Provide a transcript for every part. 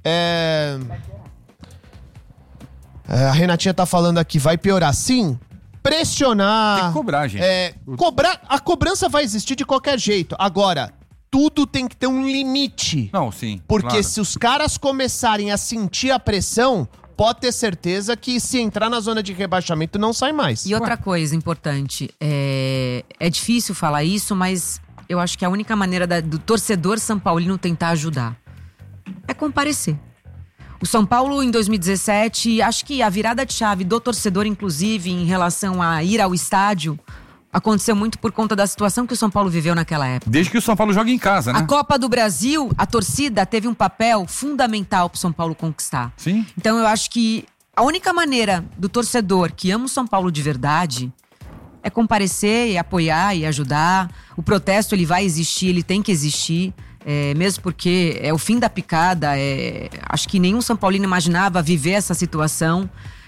A Renatinha tá falando aqui, vai piorar. Sim, pressionar... Tem que cobrar, gente. A cobrança vai existir de qualquer jeito. Agora, tudo tem que ter um limite. Não, sim. Porque claro. se os caras começarem a sentir a pressão, pode ter certeza que se entrar na zona de rebaixamento não sai mais. E outra coisa importante, é difícil falar isso, mas eu acho que a única maneira do torcedor São Paulino tentar ajudar é comparecer. O São Paulo, em 2017, acho que a virada de chave do torcedor, inclusive, em relação a ir ao estádio, aconteceu muito por conta da situação que o São Paulo viveu naquela época. Desde que o São Paulo joga em casa, né? A Copa do Brasil, a torcida teve um papel fundamental pro São Paulo conquistar. Sim. Então eu acho que a única maneira do torcedor que ama o São Paulo de verdade é comparecer e apoiar e ajudar. O protesto, ele vai existir, ele tem que existir. Mesmo porque é o fim da picada. Acho que nenhum São Paulino imaginava viver essa situação.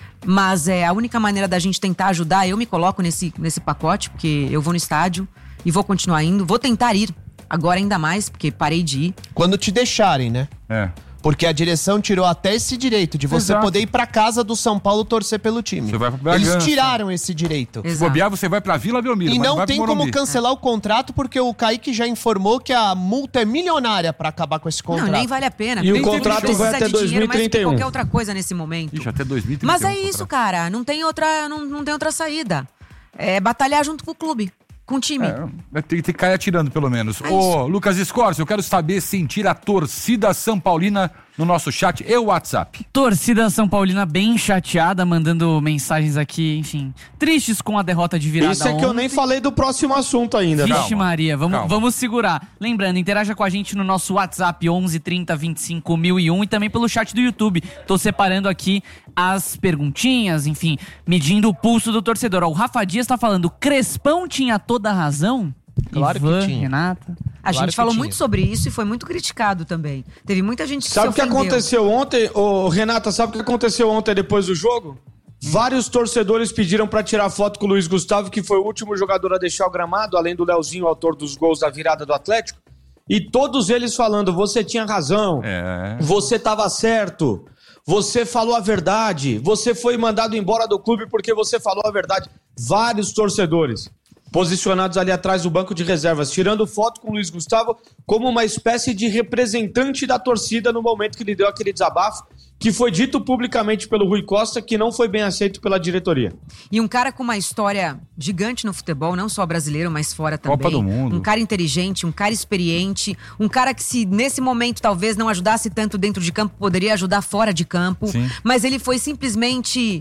Mas a única maneira da gente tentar ajudar, eu me coloco nesse pacote, porque eu vou no estádio e vou continuar indo. Vou tentar ir, agora ainda mais, porque parei de ir. Quando te deixarem, né? Porque a direção tirou até esse direito de você poder ir pra casa do São Paulo torcer pelo time. Você vai pra Bragança. Eles tiraram esse direito. Se bobear, você vai pra Vila Belmiro. E mas não vai tem pro como Morumbi. cancelar o contrato, porque o Kaique já informou que a multa é milionária pra acabar com esse contrato. Não, nem vale a pena. E o contrato vai até 2031. Mais do que qualquer outra coisa nesse momento. Ixi, até 2031. Mas é isso, cara. Não tem outra saída. É batalhar junto com o clube. Com o time. Tem que cair atirando, pelo menos. Ô, Lucas Escorcio, eu quero saber sentir a torcida São Paulina no nosso chat e WhatsApp. Torcida São Paulina bem chateada, mandando mensagens aqui, enfim, tristes com a derrota de virada Isso é que eu nem falei do próximo assunto ainda. Vixe Calma, Maria, calma. vamos segurar. Lembrando, interaja com a gente no nosso WhatsApp 11 30 25 1001 e também pelo chat do YouTube. Tô separando aqui as perguntinhas, enfim, medindo o pulso do torcedor. Ó, o Rafa Dias tá falando, Crespão tinha toda a razão? Claro Ivan, que tinha. Renata... A Claro gente falou tinha. muito sobre isso e foi muito criticado também. Teve muita gente que Sabe o se que ofendeu. aconteceu ontem? Renata, sabe o que aconteceu ontem depois do jogo? Vários torcedores pediram pra tirar foto com o Luiz Gustavo, que foi o último jogador a deixar o gramado, além do Leozinho, autor dos gols da virada do Atlético. E todos eles falando, você tinha razão, você tava certo, você falou a verdade, você foi mandado embora do clube porque você falou a verdade. Vários torcedores posicionados ali atrás do banco de reservas, tirando foto com o Luiz Gustavo como uma espécie de representante da torcida no momento que ele deu aquele desabafo, que foi dito publicamente pelo Rui Costa, que não foi bem aceito pela diretoria. E um cara com uma história gigante no futebol, não só brasileiro, mas fora também. Copa do Mundo. Um cara inteligente, um cara experiente, um cara que se nesse momento talvez não ajudasse tanto dentro de campo, poderia ajudar fora de campo. Sim. Mas ele foi simplesmente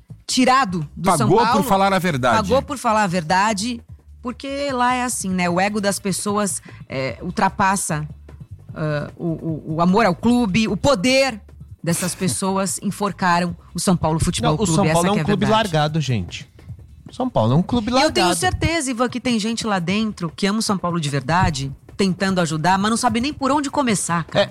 tirado do São Pagou Paulo. por falar a verdade. Pagou por falar a verdade, porque lá é assim, né? O ego das pessoas ultrapassa o amor ao clube, o poder dessas pessoas enforcaram o São Paulo Futebol Clube. O São Paulo é essa um que a clube verdade. largado, gente. São Paulo é um clube E largado. eu tenho certeza, Ivan, que tem gente lá dentro que ama o São Paulo de verdade, tentando ajudar, mas não sabe nem por onde começar, cara.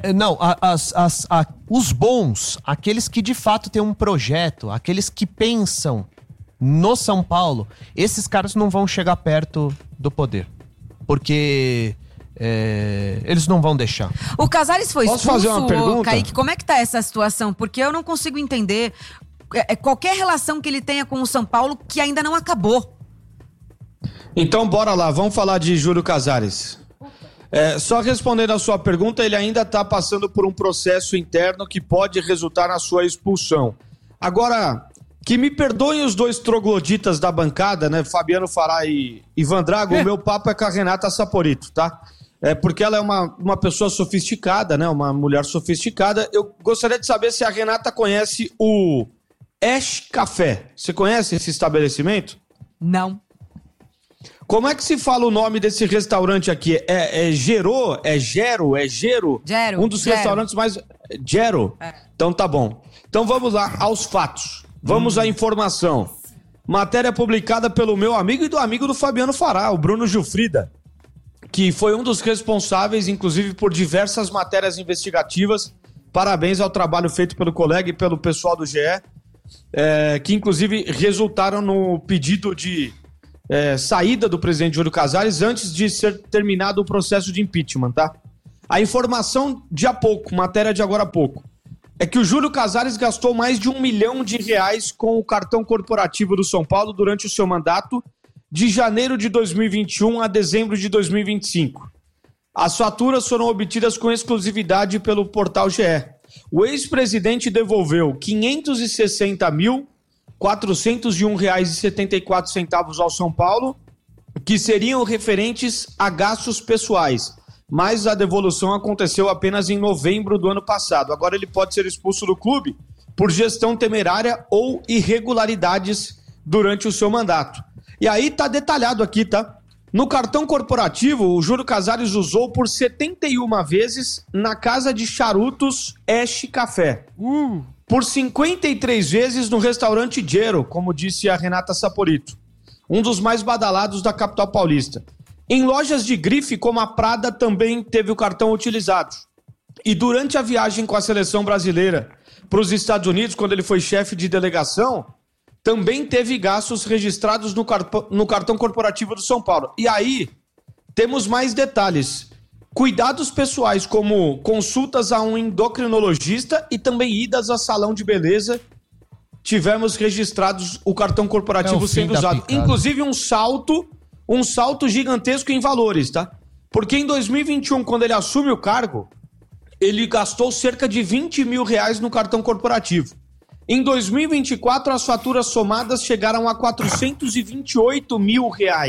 Os bons, aqueles que de fato têm um projeto, aqueles que pensam no São Paulo, esses caras não vão chegar perto do poder. Porque eles não vão deixar. O Casares foi Posso expulso, fazer uma pergunta? Kaique, como é que tá essa situação? Porque eu não consigo entender qualquer relação que ele tenha com o São Paulo que ainda não acabou. Então bora lá, vamos falar de Júlio Casares. Só respondendo a sua pergunta, ele ainda está passando por um processo interno que pode resultar na sua expulsão. Agora, que me perdoem os dois trogloditas da bancada, né, Fabiano Fará e Ivan Drago, o meu papo é com a Renata Saporito, tá? Porque ela é uma pessoa sofisticada, né, uma mulher sofisticada. Eu gostaria de saber se a Renata conhece o Ash Café. Você conhece esse estabelecimento? Não. Como é que se fala o nome desse restaurante aqui? Gero? Gero? Gero. Um dos restaurantes mais... Gero? Então tá bom. Então vamos lá aos fatos. Vamos à informação. Matéria publicada pelo meu amigo e do amigo do Fabiano Fará, o Bruno Gilfrida, que foi um dos responsáveis, inclusive, por diversas matérias investigativas. Parabéns ao trabalho feito pelo colega e pelo pessoal do GE, que inclusive resultaram no pedido de saída do presidente Júlio Casares antes de ser terminado o processo de impeachment, tá? A informação de há pouco, matéria de agora há pouco. é que o Júlio Casares gastou mais de R$1 milhão com o cartão corporativo do São Paulo durante o seu mandato de janeiro de 2021 a dezembro de 2025. As faturas foram obtidas com exclusividade pelo portal GE. O ex-presidente devolveu R$ 560.401,74 ao São Paulo, que seriam referentes a gastos pessoais, mas a devolução aconteceu apenas em novembro do ano passado. Agora ele pode ser expulso do clube por gestão temerária ou irregularidades durante o seu mandato. E aí tá detalhado aqui, tá? No cartão corporativo, o Júlio Casares usou por 71 vezes na casa de charutos Ash Café. Por 53 vezes no restaurante Gero, como disse a Renata Saporito, um dos mais badalados da capital paulista. Em lojas de grife como a Prada também teve o cartão utilizado. E durante a viagem com a seleção brasileira para os Estados Unidos, quando ele foi chefe de delegação, também teve gastos registrados no cartão corporativo do São Paulo. E aí, temos mais detalhes. Cuidados pessoais, como consultas a um endocrinologista e também idas a salão de beleza, tivemos registrados o cartão corporativo sendo usado. Inclusive um salto gigantesco em valores, tá? Porque em 2021, quando ele assume o cargo, ele gastou cerca de R$20 mil no cartão corporativo. Em 2024, as faturas somadas chegaram a R$428 mil.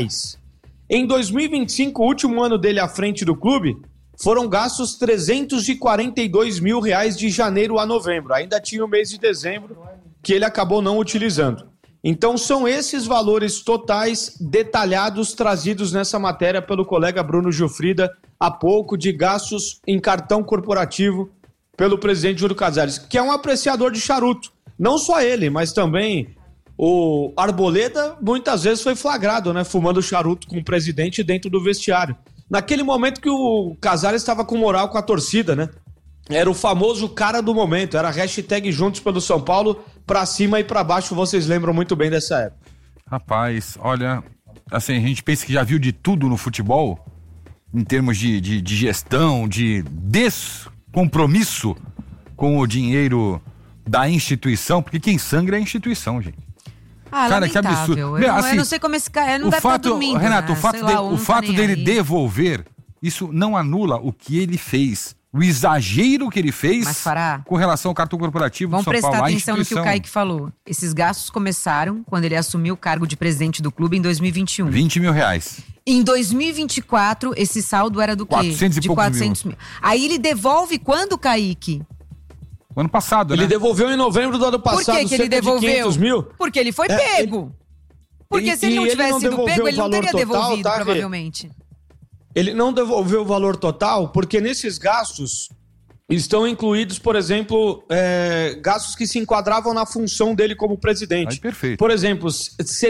Em 2025, o último ano dele à frente do clube, foram gastos R$342 mil de janeiro a novembro. Ainda tinha o mês de dezembro, que ele acabou não utilizando. Então, são esses valores totais detalhados trazidos nessa matéria pelo colega Bruno Gilfrida há pouco, de gastos em cartão corporativo pelo presidente Júlio Casares, que é um apreciador de charuto. Não só ele, mas também o Arboleda muitas vezes foi flagrado, né, fumando charuto com o presidente dentro do vestiário. Naquele momento que o Casares estava com moral com a torcida, né? Era o famoso cara do momento, era hashtag Juntos pelo São Paulo, pra cima e pra baixo, vocês lembram muito bem dessa época. Rapaz, olha, assim, a gente pensa que já viu de tudo no futebol, em termos de gestão, de descompromisso com o dinheiro da instituição, porque quem sangra é a instituição, gente. Cara, que absurdo. Eu não sei como esse cara não deve estar dormindo. Renato, né? o fato dele devolver, isso não anula o que ele fez. O exagero que ele fez com relação ao cartão corporativo do São Paulo. Vamos prestar atenção no que o Kaique falou. Esses gastos começaram quando ele assumiu o cargo de presidente do clube em 2021. R$20 mil. Em 2024, esse saldo era do quê? 400 de 400 mil. Aí ele devolve quando, Kaique? O ano passado, né? Ele devolveu em novembro do ano passado. Por que ele devolveu? 500 mil. Porque ele foi pego. Porque se ele não tivesse sido pego, ele não teria devolvido, provavelmente. Ele não devolveu o valor total porque nesses gastos estão incluídos, por exemplo, gastos que se enquadravam na função dele como presidente. Aí, perfeito. Por exemplo, R$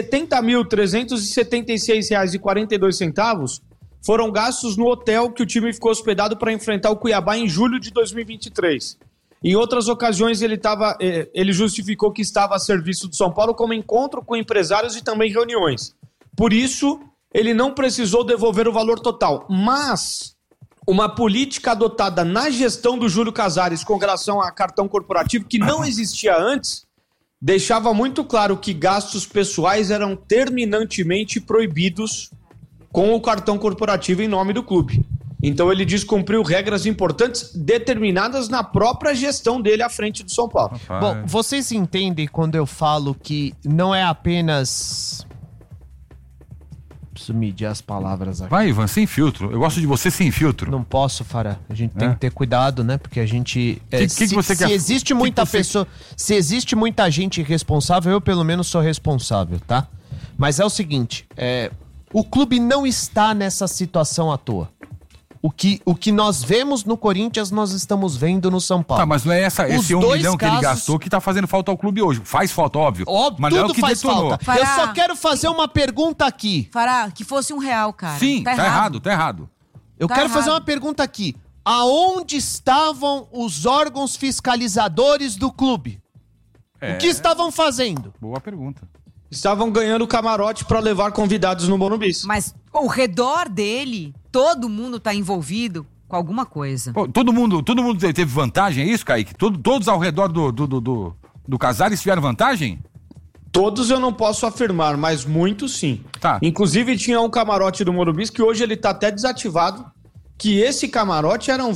70.376,42 foram gastos no hotel que o time ficou hospedado para enfrentar o Cuiabá em julho de 2023. Em outras ocasiões, ele justificou que estava a serviço do São Paulo como encontro com empresários e também reuniões. Por isso, ele não precisou devolver o valor total. Mas uma política adotada na gestão do Júlio Casares com relação a cartão corporativo, que não existia antes, deixava muito claro que gastos pessoais eram terminantemente proibidos com o cartão corporativo em nome do clube. Então ele descumpriu regras importantes determinadas na própria gestão dele à frente do São Paulo. Bom, vocês entendem quando eu falo que não é apenas... Preciso medir as palavras aqui. Vai, Ivan, sem filtro. Eu gosto de você sem filtro. Não posso, Fará. A gente tem que ter cuidado, né? Porque a gente... Se existe muita pessoa... Se existe muita gente irresponsável, eu pelo menos sou responsável, tá? Mas é o seguinte, o clube não está nessa situação à toa. O que nós vemos no Corinthians, nós estamos vendo no São Paulo. Tá, mas não é esse R$1 milhão que ele gastou que tá fazendo falta ao clube hoje. Faz falta, óbvio. Mas não é tudo o que faz detonou. falta. Eu só quero fazer uma pergunta aqui. Fará, que fosse R$1, cara. Sim, tá errado. Eu quero fazer uma pergunta aqui. Aonde estavam os órgãos fiscalizadores do clube? O que estavam fazendo? Boa pergunta. Estavam ganhando camarote para levar convidados no Morumbi. Mas ao redor dele, todo mundo tá envolvido com alguma coisa. Pô, todo mundo teve vantagem, é isso, Kaique? Todos ao redor do Casares tiveram vantagem? Todos eu não posso afirmar, mas muitos sim. Tá. Inclusive tinha um camarote do Morumbi que hoje ele tá até desativado, que esse camarote era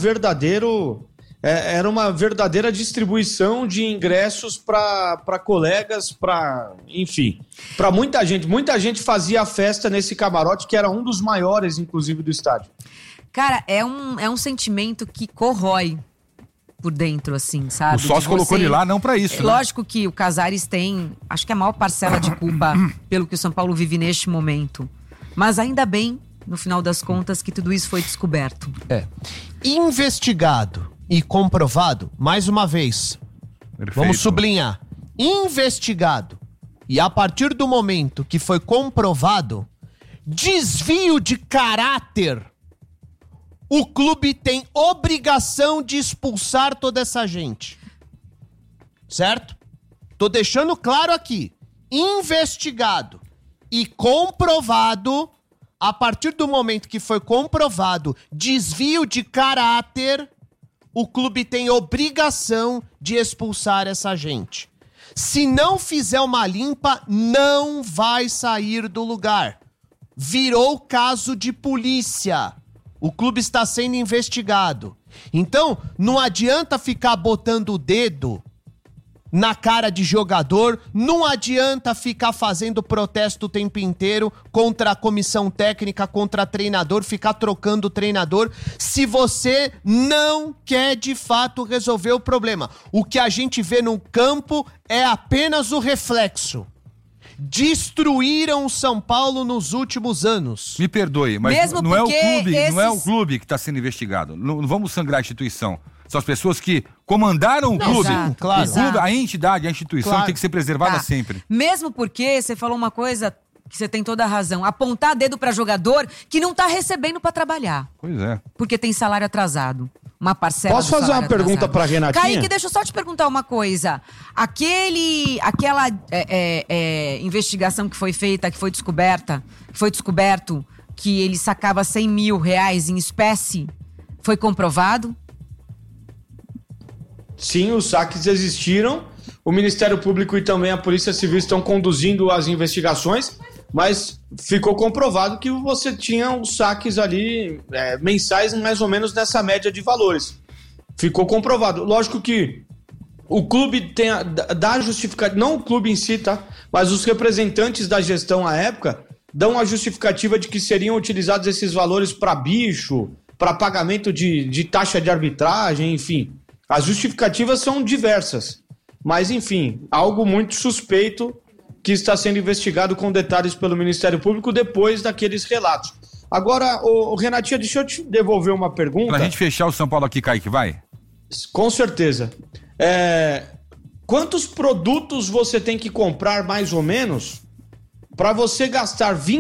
era uma verdadeira distribuição de ingressos para colegas, enfim, para muita gente. Muita gente fazia festa nesse camarote, que era um dos maiores, inclusive, do estádio. Cara, é um sentimento que corrói por dentro, assim, sabe? O sócio colocou ele lá não pra isso, né? Lógico que o Casares tem, acho que a maior parcela de culpa pelo que o São Paulo vive neste momento. Mas ainda bem, no final das contas, que tudo isso foi descoberto. Investigado e comprovado, mais uma vez, Perfeito. vamos sublinhar, investigado e a partir do momento que foi comprovado desvio de caráter, o clube tem obrigação de expulsar toda essa gente. Certo? Tô deixando claro aqui. Investigado e comprovado, a partir do momento que foi comprovado desvio de caráter, o clube tem obrigação de expulsar essa gente. Se não fizer uma limpa, não vai sair do lugar. Virou caso de polícia. O clube está sendo investigado. Então, não adianta ficar botando o dedo na cara de jogador, não adianta ficar fazendo protesto o tempo inteiro contra a comissão técnica, contra treinador, ficar trocando o treinador, se você não quer de fato resolver o problema. O que a gente vê no campo é apenas o reflexo. Destruíram o São Paulo nos últimos anos. Me perdoe, mas Mesmo não é porque o clube que está sendo investigado. Não vamos sangrar a instituição. São as pessoas que comandaram o clube. Exato, claro. O clube, a entidade, a instituição Claro. tem que ser preservada Tá. sempre. Mesmo porque você falou uma coisa que você tem toda a razão. Apontar dedo pra jogador que não tá recebendo pra trabalhar. Pois é. Porque tem salário atrasado. Uma parcela Posso do fazer salário uma pergunta atrasado. pra Renatinha? Kaique, deixa eu só te perguntar uma coisa. Aquela investigação que foi feita, que foi descoberto que ele sacava 100 mil reais em espécie, foi comprovado? Sim, os saques existiram. O Ministério Público e também a Polícia Civil estão conduzindo as investigações, mas ficou comprovado que você tinha os saques ali mensais mais ou menos nessa média de valores. Ficou comprovado. Lógico que o clube dá justificativa, não o clube em si, tá? Mas os representantes da gestão à época dão a justificativa de que seriam utilizados esses valores para bicho, para pagamento de taxa de arbitragem, enfim. As justificativas são diversas, mas enfim, algo muito suspeito que está sendo investigado com detalhes pelo Ministério Público depois daqueles relatos. Agora, Renatinha, deixa eu te devolver uma pergunta. Pra gente fechar o São Paulo aqui, Kaique, vai? Com certeza. Quantos produtos você tem que comprar, mais ou menos, para você gastar R$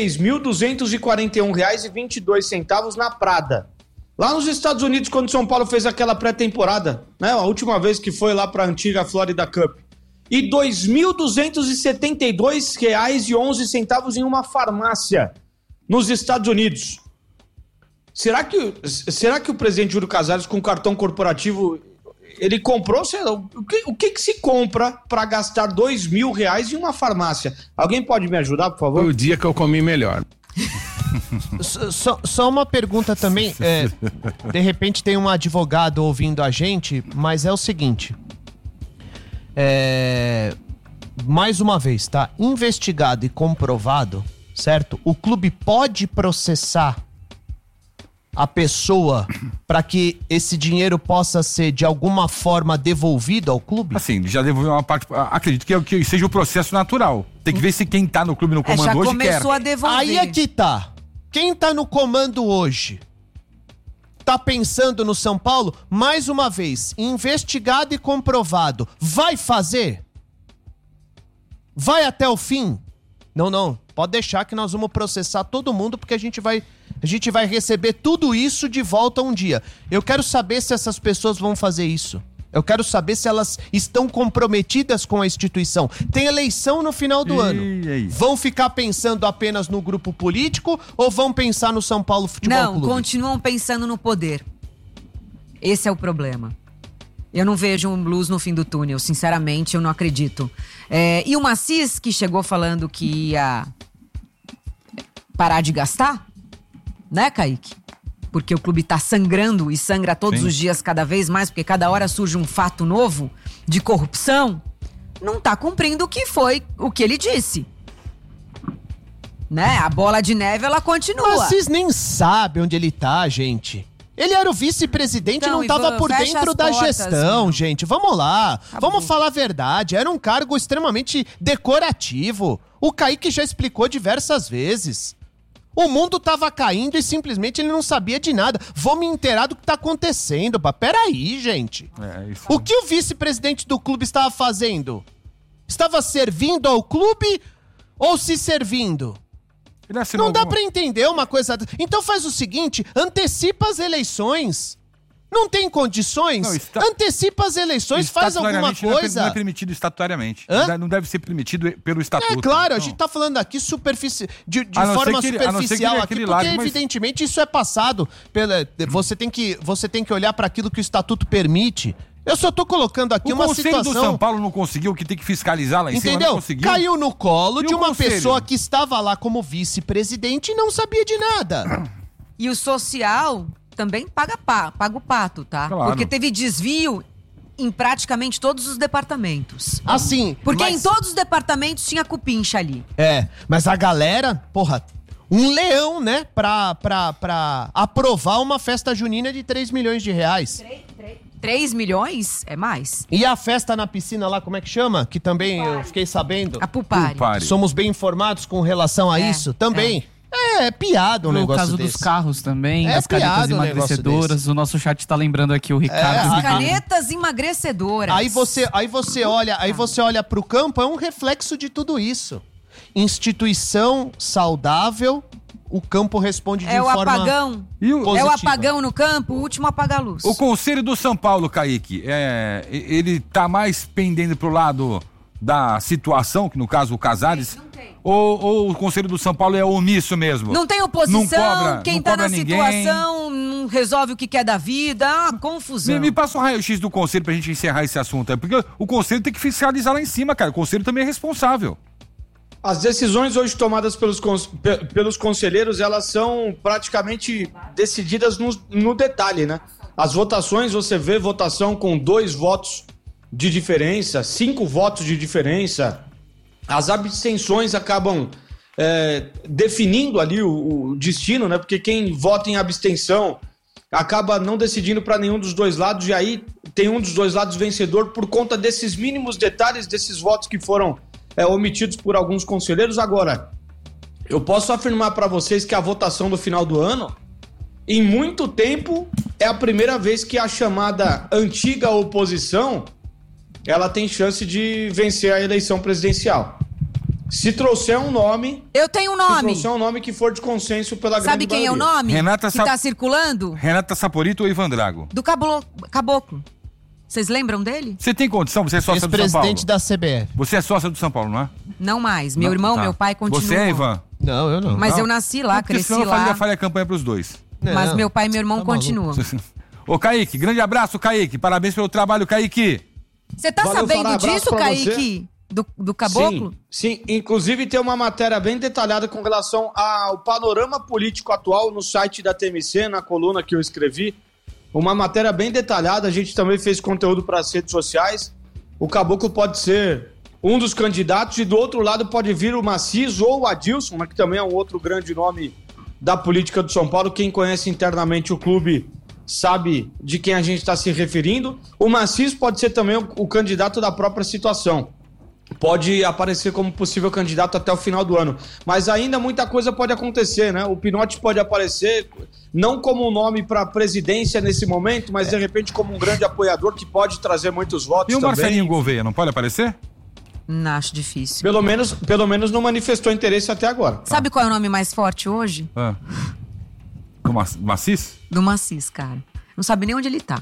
26.241,22 na Prada? Lá nos Estados Unidos, quando o São Paulo fez aquela pré-temporada, né? A última vez que foi lá para a antiga Florida Cup. E R$ 2.272,11 em uma farmácia nos Estados Unidos. Será que o presidente Júlio Casares, com cartão corporativo, ele comprou? O que se compra para gastar R$2.000 em uma farmácia? Alguém pode me ajudar, por favor? Foi o dia que eu comi melhor. Só uma pergunta também, de repente tem um advogado ouvindo a gente, mas é o seguinte, mais uma vez, tá? Investigado e comprovado, certo? O clube pode processar a pessoa para que esse dinheiro possa ser de alguma forma devolvido ao clube? Assim, já devolveu uma parte. Acredito que seja o processo natural. Tem que ver se quem tá no clube no comando Já hoje quer. começou a devolver. Aí é que tá. Quem tá no comando hoje tá pensando no São Paulo, mais uma vez, investigado e comprovado, vai fazer? Vai até o fim? Não, pode deixar que nós vamos processar todo mundo, porque a gente vai receber tudo isso de volta um dia. Eu quero saber se essas pessoas vão fazer isso. Eu quero saber se elas estão comprometidas com a instituição. Tem eleição no final do ano. Vão ficar pensando apenas no grupo político ou vão pensar no São Paulo Futebol Clube? Não, continuam pensando no poder. Esse é o problema. Eu não vejo um luz no fim do túnel, sinceramente, eu não acredito. E o Macis, que chegou falando que ia parar de gastar, né, Kaique? Porque o clube tá sangrando e sangra todos os dias cada vez mais, porque cada hora surge um fato novo de corrupção, não tá cumprindo o que ele disse. Né? A bola de neve, ela continua. Vocês nem sabem onde ele tá, gente. Ele era o vice-presidente e não tava por dentro da gestão, gente. Vamos lá, vamos falar a verdade. Era um cargo extremamente decorativo. O Kaique já explicou diversas vezes. O mundo tava caindo e simplesmente ele não sabia de nada. Vou me inteirar do que tá acontecendo, pá. Peraí, gente. O que o vice-presidente do clube estava fazendo? Estava servindo ao clube ou se servindo? Não dá pra entender uma coisa... Então faz o seguinte, antecipa as eleições. Não tem condições? Antecipa as eleições, faz alguma coisa. Não é permitido estatutariamente. Não deve ser permitido pelo estatuto. É claro, a gente tá falando aqui de forma superficial aqui, porque evidentemente isso é passado você tem que olhar para aquilo que o estatuto permite. Eu só tô colocando aqui uma situação... O Conselho do São Paulo não conseguiu, que tem que fiscalizar lá em cima, não conseguiu. Caiu no colo de uma pessoa que estava lá como vice-presidente e não sabia de nada. E o social também paga o pato, tá? Claro. Porque teve desvio em praticamente todos os departamentos. Assim... Porque em todos os departamentos tinha cupincha ali. Mas a galera, porra... Um leão, né? Pra aprovar uma festa junina de 3 milhões de reais. 3 milhões? É mais. E a festa na piscina lá, como é que chama? Que também eu fiquei sabendo. A Pulpari. Somos bem informados com relação a isso? Também. É piada um negócio desse. No caso dos carros também, das canetas emagrecedoras. O nosso chat tá lembrando aqui o Ricardo. As canetas emagrecedoras. Aí você olha pro campo, é um reflexo de tudo isso. Instituição saudável, o campo responde de forma positiva. É o apagão no campo, o último apaga-luz. O Conselho do São Paulo, Kaique, ele tá mais pendendo pro lado da situação, que no caso o Casares, ou o Conselho do São Paulo é omisso mesmo? Não tem oposição, quem tá na ninguém. Situação não resolve o que quer da vida, confusão. Me passa o raio-x do Conselho pra gente encerrar esse assunto, porque o Conselho tem que fiscalizar lá em cima, cara, o Conselho também é responsável. As decisões hoje tomadas pelos conselheiros, elas são praticamente decididas no detalhe, né? As votações, você vê votação com 2 votos de diferença, 5 votos de diferença. As abstenções acabam definindo ali o destino, né? Porque quem vota em abstenção acaba não decidindo para nenhum dos dois lados, e aí tem um dos dois lados vencedor por conta desses mínimos detalhes, desses votos que foram omitidos por alguns conselheiros. Agora, eu posso afirmar para vocês que a votação do final do ano, em muito tempo, é a primeira vez que a chamada antiga oposição, ela tem chance de vencer a eleição presidencial. Se trouxer um nome... Eu tenho um nome. Se trouxer um nome que for de consenso pela grande maioria. Sabe quem é o nome que tá circulando? Renata Saporito ou Ivan Drago? Do Caboclo. Vocês lembram dele? Você tem condição? Você é sócia do São Paulo? Ex-presidente da CBF. Você é sócia do São Paulo, não é? Não mais. Meu irmão, meu pai continuam. Você é, Ivan? Não, eu não. Mas eu nasci lá, cresci lá. Eu falei a campanha pros dois. Mas meu pai e meu irmão continuam. Ô, Kaique, grande abraço, Kaique. Parabéns pelo trabalho, Kaique. Você tá sabendo disso, Kaique? Do Caboclo? Sim, inclusive tem uma matéria bem detalhada com relação ao panorama político atual no site da TMC, na coluna que eu escrevi. Uma matéria bem detalhada, a gente também fez conteúdo para as redes sociais. O Caboclo pode ser um dos candidatos e do outro lado pode vir o Macis ou o Adilson, que também é um outro grande nome da política do São Paulo. Quem conhece internamente o clube sabe de quem a gente está se referindo. O Macis pode ser também o candidato da própria situação. Pode aparecer como possível candidato até o final do ano. Mas ainda muita coisa pode acontecer, né? O Pinotti pode aparecer, não como um nome para presidência nesse momento, mas de repente como um grande apoiador que pode trazer muitos votos também. E o Marcelinho Gouveia, não pode aparecer? Não, acho difícil. Pelo menos não manifestou interesse até agora. Sabe qual é o nome mais forte hoje? Do Macis? Do Macis, cara. Não sabe nem onde ele tá.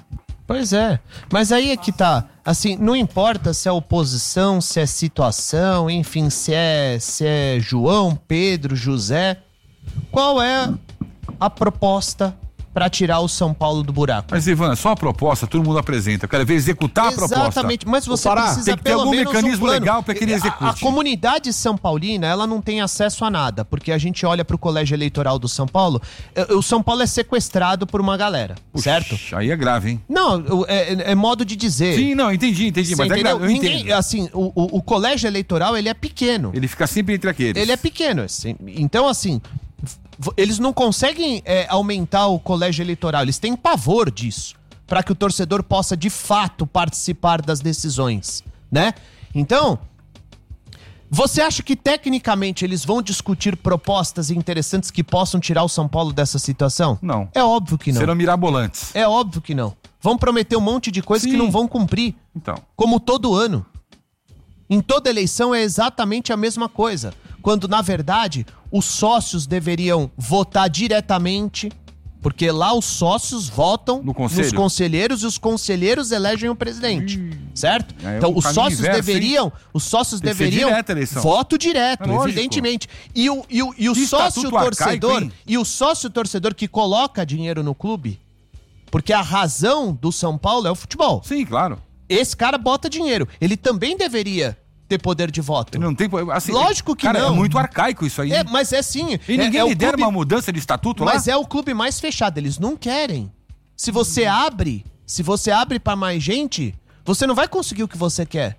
Pois é, mas aí é que tá, assim, não importa se é oposição, se é situação, enfim, se é João, Pedro, José, qual é a proposta pra tirar o São Paulo do buraco? Mas, Ivan, só a proposta, todo mundo apresenta. Eu quero ver executar a proposta. Exatamente, mas você precisa tem que ter pelo algum menos mecanismo um plano. legal para que ele execute. A comunidade São Paulina, ela não tem acesso a nada, porque a gente olha pro colégio eleitoral do São Paulo, o São Paulo é sequestrado por uma galera, certo? Aí é grave, hein? Não, é modo de dizer. Sim, não, entendi, Você mas é entendeu? grave, eu entendo. Assim, o colégio eleitoral, ele é pequeno. Ele fica sempre entre aqueles. Ele é pequeno, assim. Então, assim, eles não conseguem aumentar o colégio eleitoral. Eles têm pavor disso, para que o torcedor possa, de fato, participar das decisões, né? Então, você acha que, tecnicamente, eles vão discutir propostas interessantes que possam tirar o São Paulo dessa situação? Não. É óbvio que não. Serão mirabolantes. É óbvio que não. Vão prometer um monte de coisas que não vão cumprir. Então. Como todo ano. Em toda eleição é exatamente a mesma coisa. Quando, na verdade, os sócios deveriam votar diretamente, porque lá os sócios votam No conselho. nos conselheiros e os conselheiros elegem o presidente, certo? É Então, um os caminho sócios inverso, deveriam... Os sócios Tem que ser deveriam... direta a eleição. Voto direto, É lógico. evidentemente. E o Que sócio estatuto torcedor... arcaico, hein? E o sócio torcedor que coloca dinheiro no clube, porque a razão do São Paulo é o futebol. Sim, claro. Esse cara bota dinheiro. Ele também deveria ter poder de voto. Ele não tem... Assim, Lógico que cara, não. é muito arcaico isso aí. Mas é sim. E ninguém o lidera clube, uma mudança de estatuto lá? Mas é o clube mais fechado. Eles não querem. Se você abre pra mais gente, você não vai conseguir o que você quer.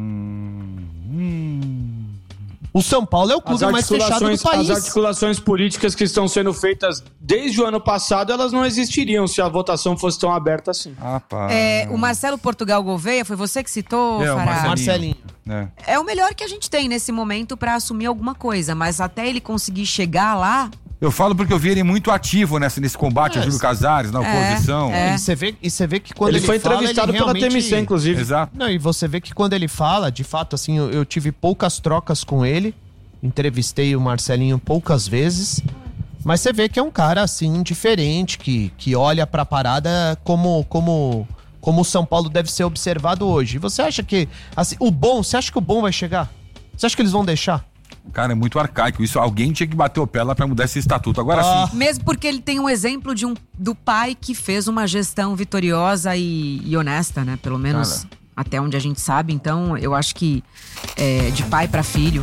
O São Paulo é o clube mais fechado do país. As articulações políticas que estão sendo feitas desde o ano passado, elas não existiriam se a votação fosse tão aberta assim. Rapaz. O Marcelo Portugal Gouveia, foi você que citou, É, o Fará? Marcelinho. É o melhor que a gente tem nesse momento pra assumir alguma coisa, mas até ele conseguir chegar lá... Eu falo porque eu vi ele muito ativo nesse combate a Júlio Casares, na oposição. E você vê que quando Ele ele foi fala, entrevistado ele pela realmente... TMC, inclusive. Exato. Não, e você vê que quando ele fala, de fato, assim, eu tive poucas trocas com ele, entrevistei o Marcelinho poucas vezes, mas você vê que é um cara, assim, diferente, que olha pra parada como o São Paulo deve ser observado hoje. E você acha que, assim, você acha que o bom vai chegar? Você acha que eles vão deixar? Cara, é muito arcaico. Isso, alguém tinha que bater o pé lá pra mudar esse estatuto. Agora sim. Mesmo porque ele tem um exemplo do pai que fez uma gestão vitoriosa e honesta, né? Pelo menos Cara. até onde a gente sabe. Então, eu acho que de pai pra filho...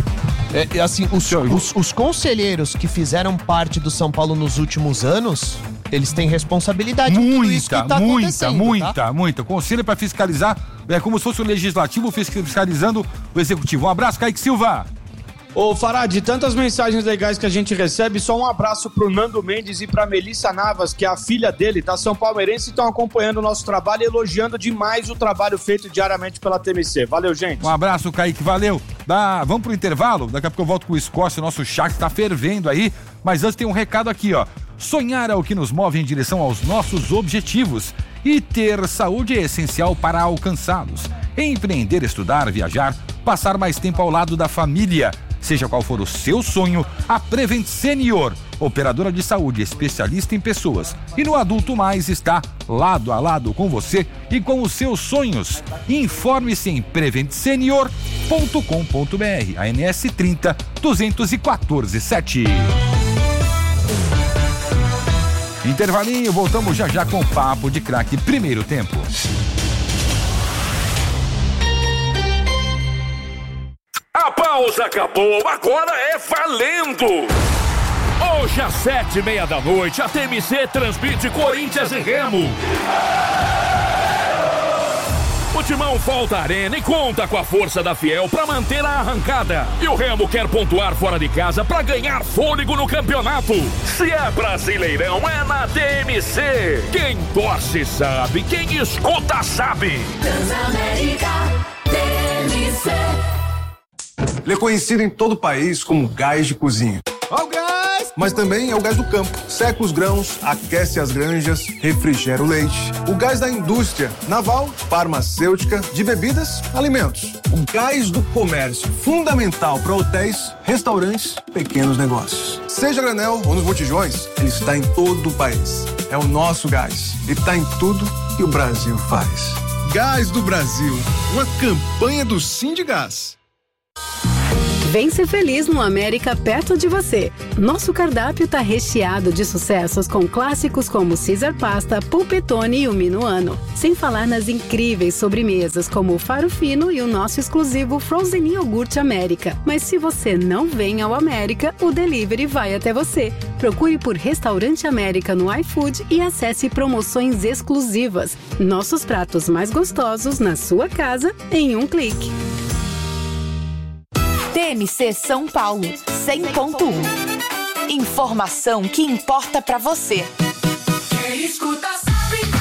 Assim, os conselheiros que fizeram parte do São Paulo nos últimos anos, eles têm responsabilidade com tudo isso que tá acontecendo, tá? Muita. Conselho pra fiscalizar, é como se fosse o legislativo fiscalizando o executivo. Um abraço, Kaique Silva. Ô, Fará, de tantas mensagens legais que a gente recebe, só um abraço pro Nando Mendes e pra Melissa Navas, que é a filha dele, tá? São palmeirense, estão acompanhando o nosso trabalho e elogiando demais o trabalho feito diariamente pela TMC. Valeu, gente. Um abraço, Kaique, valeu. Vamos pro intervalo? Daqui a pouco eu volto com o Escócia, o nosso chat tá fervendo aí. Mas antes tem um recado aqui, ó. Sonhar é o que nos move em direção aos nossos objetivos. E ter saúde é essencial para alcançá-los. Empreender, estudar, viajar, passar mais tempo ao lado da família. Seja qual for o seu sonho, a Prevent Senior, operadora de saúde especialista em pessoas. E no Adulto Mais está lado a lado com você e com os seus sonhos. Informe-se em preventsenior.com.br. ANS 30 214 7. Intervalinho, voltamos já com o Papo de Craque. Primeiro tempo. A pausa acabou, agora é valendo! Hoje às 19h30 a TMC transmite Corinthians e Remo. O Timão volta à arena e conta com a força da Fiel para manter a arrancada. E o Remo quer pontuar fora de casa para ganhar fôlego no campeonato. Se é Brasileirão, é na TMC. Quem torce sabe, quem escuta sabe. Transamérica, TMC. Ele é conhecido em todo o país como gás de cozinha. Ó o gás! Mas também é o gás do campo. Seca os grãos, aquece as granjas, refrigera o leite. O gás da indústria naval, farmacêutica, de bebidas, alimentos. O gás do comércio, fundamental para hotéis, restaurantes, pequenos negócios. Seja a granel ou nos botijões, ele está em todo o país. É o nosso gás. Ele está em tudo que o Brasil faz. Gás do Brasil, uma campanha do Sindigás. Vem ser feliz no América perto de você. Nosso cardápio tá recheado de sucessos com clássicos como Caesar Pasta, Pulpetone e o Minuano. Sem falar nas incríveis sobremesas como o Faro Fino e o nosso exclusivo Frozen Iogurte América. Mas se você não vem ao América, o delivery vai até você. Procure por Restaurante América no iFood e acesse promoções exclusivas. Nossos pratos mais gostosos na sua casa em um clique. TMC São Paulo 100.1. Informação que importa pra você. Quem escuta sabe.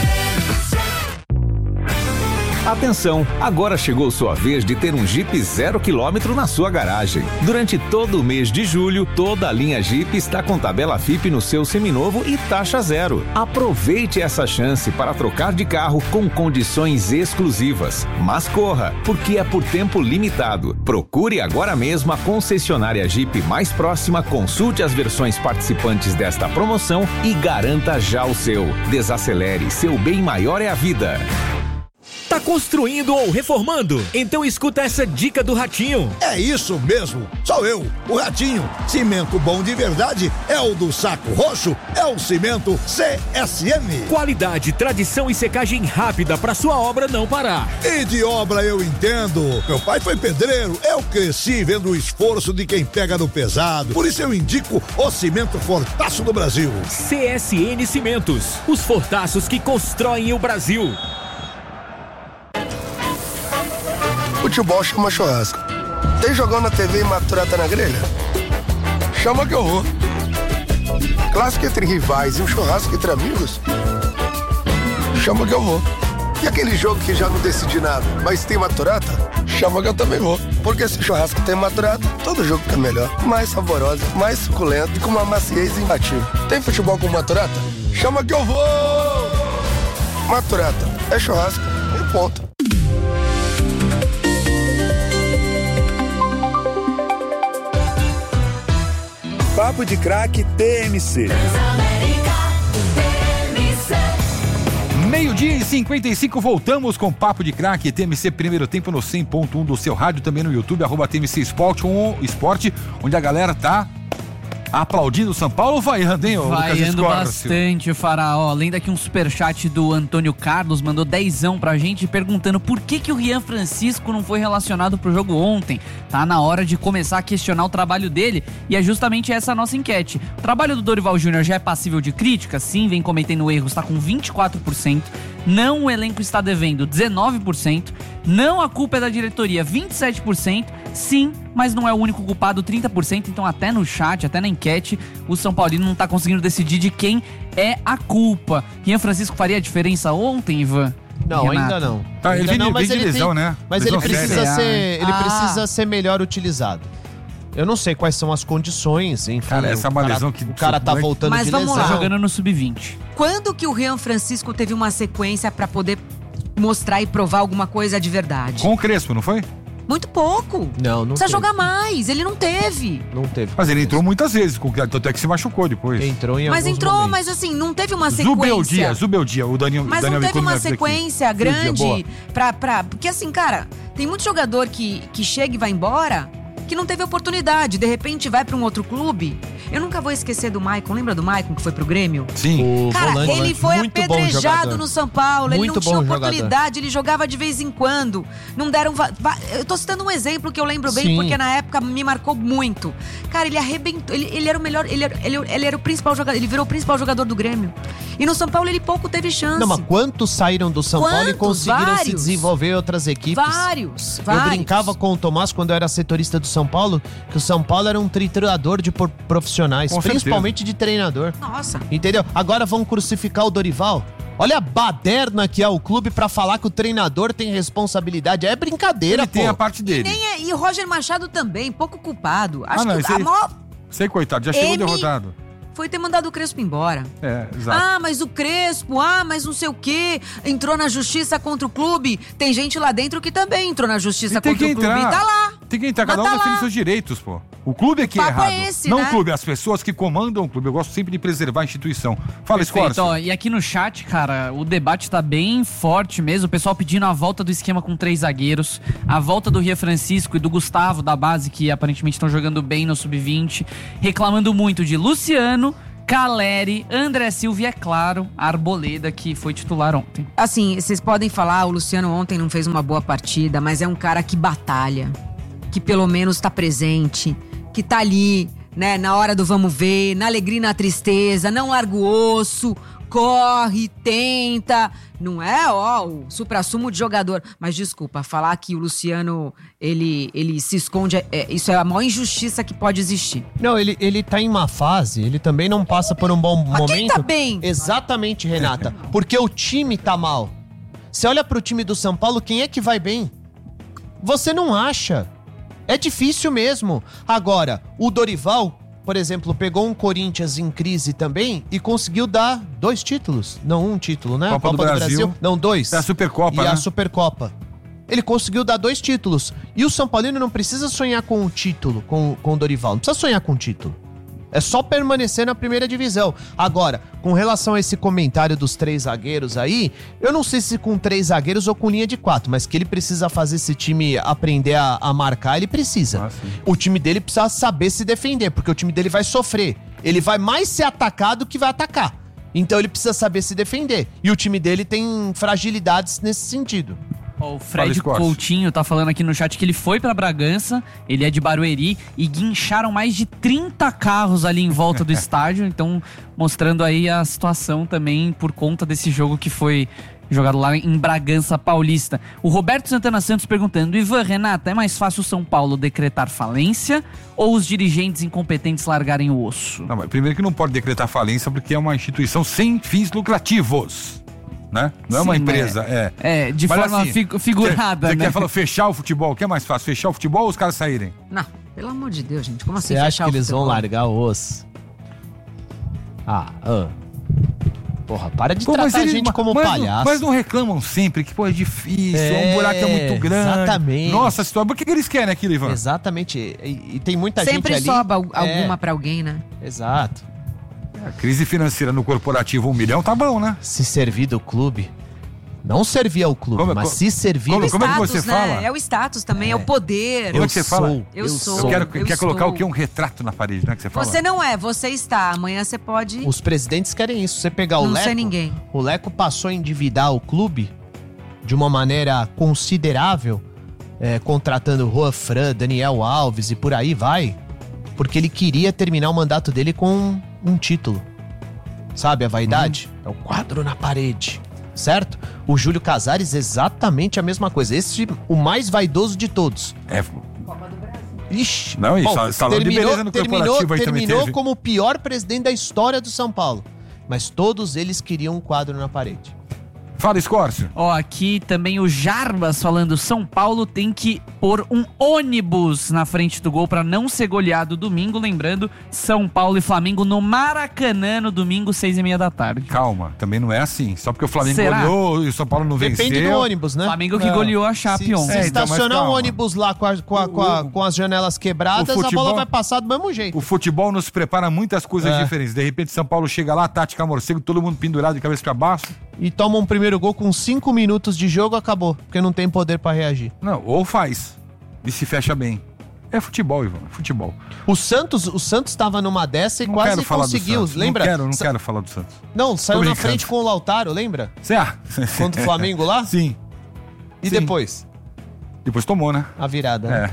Atenção, agora chegou sua vez de ter um Jeep 0 km na sua garagem. Durante todo o mês de julho, toda a linha Jeep está com tabela FIP no seu seminovo e taxa zero. Aproveite essa chance para trocar de carro com condições exclusivas. Mas corra, porque é por tempo limitado. Procure agora mesmo a concessionária Jeep mais próxima, consulte as versões participantes desta promoção e garanta já o seu. Desacelere, seu bem maior é a vida. Tá construindo ou reformando? Então escuta essa dica do Ratinho. É isso mesmo, sou eu, o Ratinho. Cimento bom de verdade é o do Saco Roxo, é o cimento CSM. Qualidade, tradição e secagem rápida pra sua obra não parar. E de obra eu entendo. Meu pai foi pedreiro, eu cresci vendo o esforço de quem pega no pesado. Por isso eu indico o cimento Fortaço do Brasil. CSN Cimentos, os fortaços que constroem o Brasil. Futebol chama churrasco. Tem jogão na TV e maturata na grelha? Chama que eu vou. Clássico entre rivais e um churrasco entre amigos? Chama que eu vou. E aquele jogo que já não decidi nada, mas tem maturata? Chama que eu também vou. Porque se churrasco tem maturata, todo jogo fica melhor. Mais saborosa, mais suculento e com uma maciez imbatível. Tem futebol com maturata? Chama que eu vou! Maturata é churrasco e ponto. Papo de Craque TMC. Meio-dia e 55, voltamos com Papo de Craque TMC, primeiro tempo no 100.1 do seu rádio, também no YouTube, @TMC Esporte, onde a galera tá aplaudindo o São Paulo, vaiando, hein? Vaiando bastante, Faraó. Além daqui um superchat do Antônio Carlos, mandou 10 pra gente, perguntando por que o Rian Francisco não foi relacionado pro jogo ontem. Tá na hora de começar a questionar o trabalho dele, e é justamente essa a nossa enquete. O trabalho do Dorival Júnior já é passível de crítica? Sim, vem cometendo erros, tá com 24%. Não, o elenco está devendo 19%. Não, a culpa é da diretoria, 27%. Sim, mas não é o único culpado, 30%. Então até no chat, até na enquete, o São Paulino não tá conseguindo decidir de quem é a culpa. Rian Francisco faria a diferença ontem, Ivan? Não, Renato? ainda não. Tá, ele ainda vem de lesão, né? Mas lesão ele precisa ser melhor utilizado. Eu não sei quais são as condições, enfim. Cara, essa é uma lesão que... O cara tá voltando Mas de vamos lesão. lá. Tá jogando no sub-20. Quando que o Rian Francisco teve uma sequência pra poder mostrar e provar alguma coisa de verdade? Com o Crespo, não foi? Muito pouco. Não Precisa teve. jogar mais. Ele não teve. Não teve. Mas ele entrou muitas vezes, tanto é que se machucou depois. Entrou em Mas alguns entrou, momentos. mas assim, não teve uma sequência. Zubeldia, o Daniel. Mas Daniel não teve Nicole uma me avisa aqui. sequência grande pra... Porque assim, cara, tem muito jogador que chega e vai embora que não teve oportunidade. De repente vai pra um outro clube. Eu nunca vou esquecer do Maicon. Lembra do Maicon que foi pro Grêmio? Sim. Cara, volante, ele foi muito bom apedrejado jogador. no São Paulo. Ele Muito não tinha bom oportunidade. Ele jogava de vez em quando. Não deram... Eu tô citando um exemplo que eu lembro bem, Sim. porque na época me marcou muito. Cara, ele arrebentou. Ele era o melhor... Ele era o principal jogador. Ele virou o principal jogador do Grêmio. E no São Paulo ele pouco teve chance. Não, mas quantos saíram do São Paulo e conseguiram se Vários. desenvolver em outras equipes? Vários. Eu brincava com o Tomás quando eu era setorista do São Paulo, que o São Paulo era um triturador de profissionais, Com principalmente de treinador. Nossa. Entendeu? Agora vão crucificar o Dorival? Olha a baderna que é o clube pra falar que o treinador tem responsabilidade. É brincadeira, Ele pô. tem a parte dele. E o Roger Machado também, pouco culpado. Acho não, que esse a aí- maior Sei, coitado, já chegou M- derrotado. foi ter mandado o Crespo embora. É, exato. Ah, mas o Crespo, mas não sei o quê, entrou na justiça contra o clube. Tem gente lá dentro que também entrou na justiça E tem contra que o clube entrar. e tá lá. tem que entrar, cada um defende seus direitos, pô. O clube é que é papo errado. é esse, não né? o clube, as pessoas que comandam o clube. Eu gosto sempre de preservar a instituição. Fala, Escorcio. Ó, e aqui no chat, cara, o debate tá bem forte mesmo. O pessoal pedindo a volta do esquema com 3 zagueiros, a volta do Ria Francisco e do Gustavo da base, que aparentemente estão jogando bem no Sub-20, reclamando muito de Luciano, Caleri, André Silva e, é claro, Arboleda, que foi titular ontem. Assim, vocês podem falar, o Luciano ontem não fez uma boa partida, mas é um cara que batalha, que pelo menos tá presente, que tá ali, né, na hora do vamos ver, na alegria e na tristeza, não larga o osso, corre, tenta, não é, o suprassumo de jogador. Mas desculpa, falar que o Luciano, ele se esconde, isso é a maior injustiça que pode existir. Não, ele tá em má fase, ele também não passa por um bom momento. Quem tá bem? Exatamente, Renata, porque o time tá mal. Você olha pro time do São Paulo, quem é que vai bem? Você não acha. É difícil mesmo. Agora, o Dorival, por exemplo, pegou um Corinthians em crise também e conseguiu dar 2 títulos. Não, um título, né? Copa do Brasil. Não, 2. É a Supercopa, e né? a Supercopa. Ele conseguiu dar 2 títulos. E o São Paulino não precisa sonhar com o título, com o Dorival. Não precisa sonhar com o título. É só permanecer na primeira divisão. Agora, com relação a esse comentário dos 3 zagueiros aí, eu não sei se com 3 zagueiros ou com linha de 4, mas que ele precisa fazer esse time aprender a marcar, ele precisa. O time dele precisa saber se defender, porque o time dele vai sofrer. Ele vai mais ser atacado que vai atacar. Então ele precisa saber se defender. E o time dele tem fragilidades nesse sentido. O Fred Coutinho tá falando aqui no chat que ele foi pra Bragança, ele é de Barueri, e guincharam mais de 30 carros ali em volta do estádio, então mostrando aí a situação também por conta desse jogo que foi jogado lá em Bragança Paulista. O Roberto Santana Santos perguntando: Ivan, Renata, é mais fácil o São Paulo decretar falência ou os dirigentes incompetentes largarem o osso? Não, mas primeiro que não pode decretar falência porque é uma instituição sem fins lucrativos. Né? Não é uma empresa, de mas forma assim, figurada, Você né? quer falar fechar o futebol? O que é mais fácil? Fechar o futebol ou os caras saírem? Não, pelo amor de Deus, gente. Como assim Você acha que eles vão largar o osso? Porra, para de tratar a gente como palhaço. Mas não reclamam sempre que, pô, é difícil, um buraco é muito grande. Exatamente. Nossa, a história. Por que eles querem aquilo, Ivan? Exatamente. E tem muita sempre gente ali... Sempre sobra alguma pra alguém, né? Exato. A crise financeira no corporativo 1 milhão tá bom, né? Se servir do clube. Não servir ao clube, mas se servir do do status, como é que você fala? É o status também, é o poder. Como é que você fala? Eu sou. Quer colocar o quê? Um retrato na parede, não é que você fala? Você não é, você está. Amanhã você pode... Os presidentes querem isso. Você pegar o Leco... Não sei ninguém. O Leco passou a endividar o clube de uma maneira considerável, contratando Juan Fran, Daniel Alves e por aí vai, porque ele queria terminar o mandato dele com um título. Sabe a vaidade? É o quadro na parede, certo? O Júlio Casares, exatamente a mesma coisa. Esse, o mais vaidoso de todos. Copa do Brasil. Ixi. Não, isso, salão de beleza no corporativo aí também terminou teve. como o pior presidente da história do São Paulo. Mas todos eles queriam um quadro na parede. Fala, Escorcio. Ó, aqui também o Jarbas falando: São Paulo tem que pôr um ônibus na frente do gol pra não ser goleado domingo. Lembrando, São Paulo e Flamengo no Maracanã no domingo, 6h30 da tarde. Calma, também não é assim. Só porque o Flamengo Será? goleou e o São Paulo não venceu. Depende do ônibus, né? Flamengo que goleou a Chape ontem. Se estacionar um ônibus lá com as janelas quebradas, a bola vai passar do mesmo jeito. O futebol nos prepara muitas coisas diferentes. De repente, São Paulo chega lá, tática morcego, todo mundo pendurado de cabeça pra baixo. E toma um primeiro gol com 5 minutos de jogo, acabou. Porque não tem poder pra reagir. Não, ou faz. E se fecha bem. É futebol, Ivan. Futebol. O Santos estava numa dessa e quase conseguiu. Lembra? Não quero falar do Santos. Não, saiu na frente com o Lautaro, lembra? Contra o Flamengo lá? Sim. E depois? Depois tomou, né? A virada.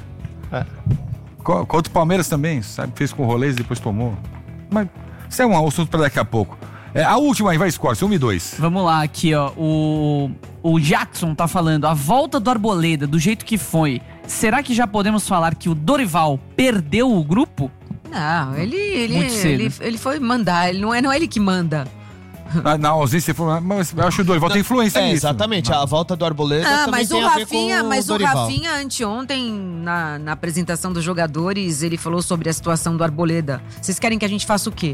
Contra o Palmeiras também, sabe? Fez com o Rolês e depois tomou. Mas isso é um assunto pra daqui a pouco. A última aí, vai, Escorcio, 1 e 2. Vamos lá, aqui, ó. O Jackson tá falando: a volta do Arboleda, do jeito que foi, será que já podemos falar que o Dorival perdeu o grupo? Não, ele foi mandar, não é ele que manda. Na ausência, mas eu acho que o Dorival tem influência nisso. Exatamente, a volta do Arboleda também tem a ver com o Dorival. Rafinha, anteontem, na apresentação dos jogadores, ele falou sobre a situação do Arboleda. Vocês querem que a gente faça o quê?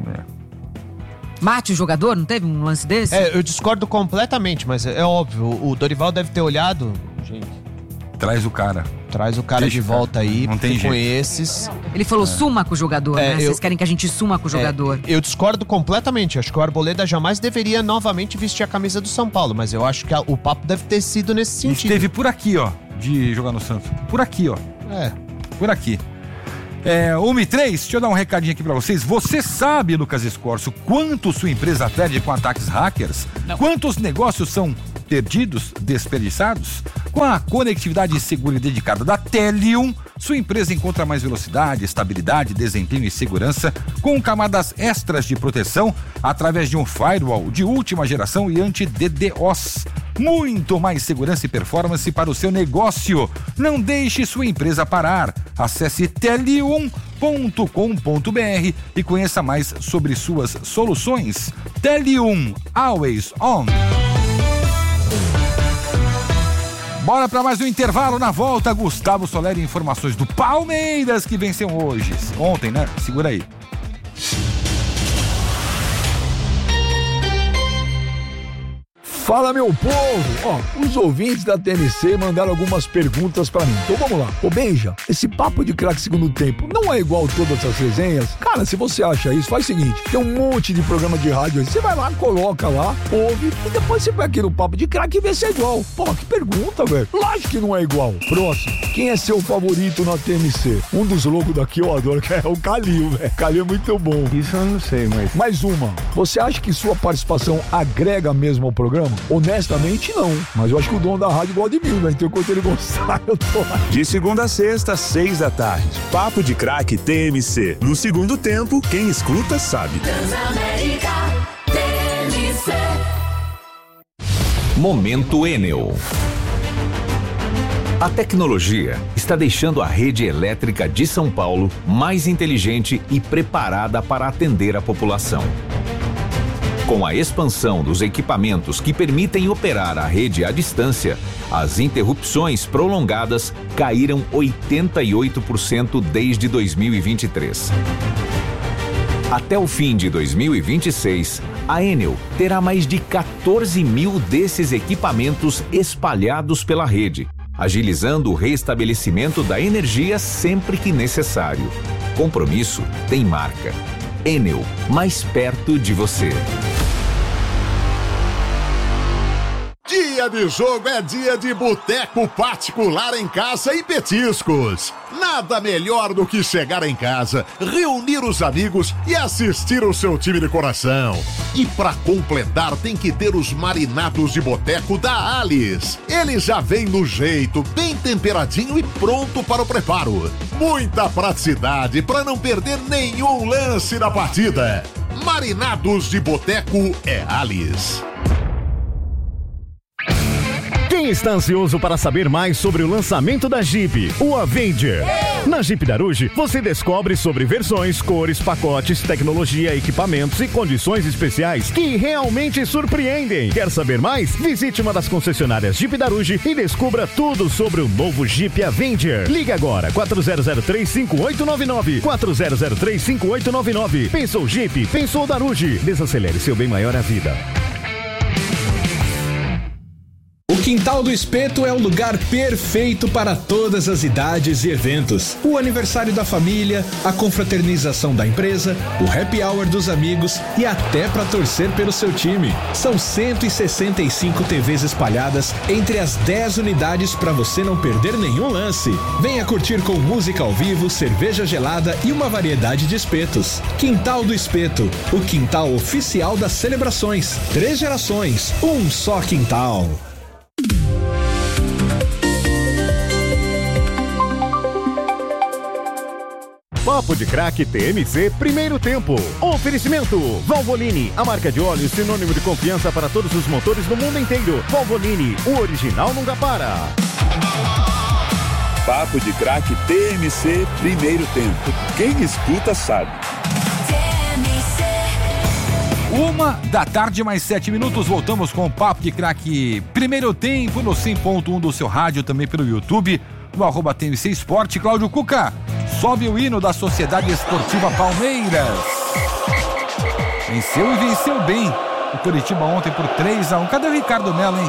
Mate o jogador? Não teve um lance desse? Eu discordo completamente, mas é óbvio. O Dorival deve ter olhado... Gente... Traz o cara. Traz o cara de volta aí, não tem porque com jeito. esses... Ele falou, suma com o jogador, né? Vocês querem que a gente suma com o jogador. Eu discordo completamente. Acho que o Arboleda jamais deveria novamente vestir a camisa do São Paulo, mas eu acho que o papo deve ter sido nesse sentido. Esteve por aqui, ó, de jogar no Santos. Por aqui, ó. Por aqui. 1:03, deixa eu dar um recadinho aqui pra vocês. Você sabe, Lucas Escorcio, quanto sua empresa perde com ataques hackers? Não. Quantos negócios são perdidos, desperdiçados? Com a conectividade segura e dedicada da Telium, sua empresa encontra mais velocidade, estabilidade, desempenho e segurança com camadas extras de proteção através de um firewall de última geração e anti-DDoS. Muito mais segurança e performance para o seu negócio. Não deixe sua empresa parar. Acesse telium.com.br e conheça mais sobre suas soluções. Telium, always on. Bora para mais um intervalo. Na volta, Gustavo Soler e informações do Palmeiras que venceu ontem, né? Segura aí. Fala, meu povo! Os ouvintes da TNC mandaram algumas perguntas pra mim. Então vamos lá. Ô Benja, esse papo de craque segundo tempo não é igual todas as resenhas? Cara, se você acha isso, faz o seguinte, tem um monte de programa de rádio aí. Você vai lá, coloca lá, ouve, e depois você vai aqui no papo de craque e vê se é igual. Pô, que pergunta, velho. Lógico que não é igual. Próximo. Quem é seu favorito na TNC? Um dos loucos daqui eu adoro, que é o Calil, velho. Calil é muito bom. Isso eu não sei, mas... Mais uma. Você acha que sua participação agrega mesmo ao programa? Honestamente, não. Mas eu acho que o dono da rádio gosta de mim, né? Então, enquanto ele gostar, eu tô lá. De segunda a sexta, 6 da tarde. Papo de craque TMC. No segundo tempo, quem escuta sabe. Transamérica TMC. Momento Enel. A tecnologia está deixando a rede elétrica de São Paulo mais inteligente e preparada para atender a população. Com a expansão dos equipamentos que permitem operar a rede à distância, as interrupções prolongadas caíram 88% desde 2023. Até o fim de 2026, a Enel terá mais de 14 mil desses equipamentos espalhados pela rede, agilizando o restabelecimento da energia sempre que necessário. Compromisso tem marca. Enel, mais perto de você. Dia de jogo é dia de boteco particular em casa e petiscos. Nada melhor do que chegar em casa, reunir os amigos e assistir o seu time de coração. E pra completar tem que ter os marinados de boteco da Alice. Ele já vem no jeito, bem temperadinho e pronto para o preparo. Muita praticidade para não perder nenhum lance da partida. Marinados de boteco é Alice. Quem está ansioso para saber mais sobre o lançamento da Jeep, o Avenger? Na Jeep Daruge, você descobre sobre versões, cores, pacotes, tecnologia, equipamentos e condições especiais que realmente surpreendem. Quer saber mais? Visite uma das concessionárias Jeep Daruge e descubra tudo sobre o novo Jeep Avenger. Ligue agora, 4003-5899. 4003-5899. Pensou Jeep? Pensou Daruge. Desacelere seu bem maior à vida. O Quintal do Espeto é o lugar perfeito para todas as idades e eventos. O aniversário da família, a confraternização da empresa, o happy hour dos amigos e até para torcer pelo seu time. São 165 TVs espalhadas entre as 10 unidades para você não perder nenhum lance. Venha curtir com música ao vivo, cerveja gelada e uma variedade de espetos. Quintal do Espeto, o quintal oficial das celebrações. 3 gerações, um só quintal. Papo de Craque TMC, primeiro tempo. Oferecimento: Valvoline, a marca de óleo sinônimo de confiança para todos os motores do mundo inteiro. Valvoline, o original nunca para. Papo de craque TMC, primeiro tempo. Quem escuta sabe. 1h, mais 7 minutos, voltamos com o Papo de Craque primeiro tempo no 100.1 do seu rádio, também pelo YouTube, no @TMC Esporte. Cláudio Cuca, sobe o hino da Sociedade Esportiva Palmeiras. Venceu e venceu bem o Coritiba ontem por 3-1. Cadê o Ricardo Melo, hein?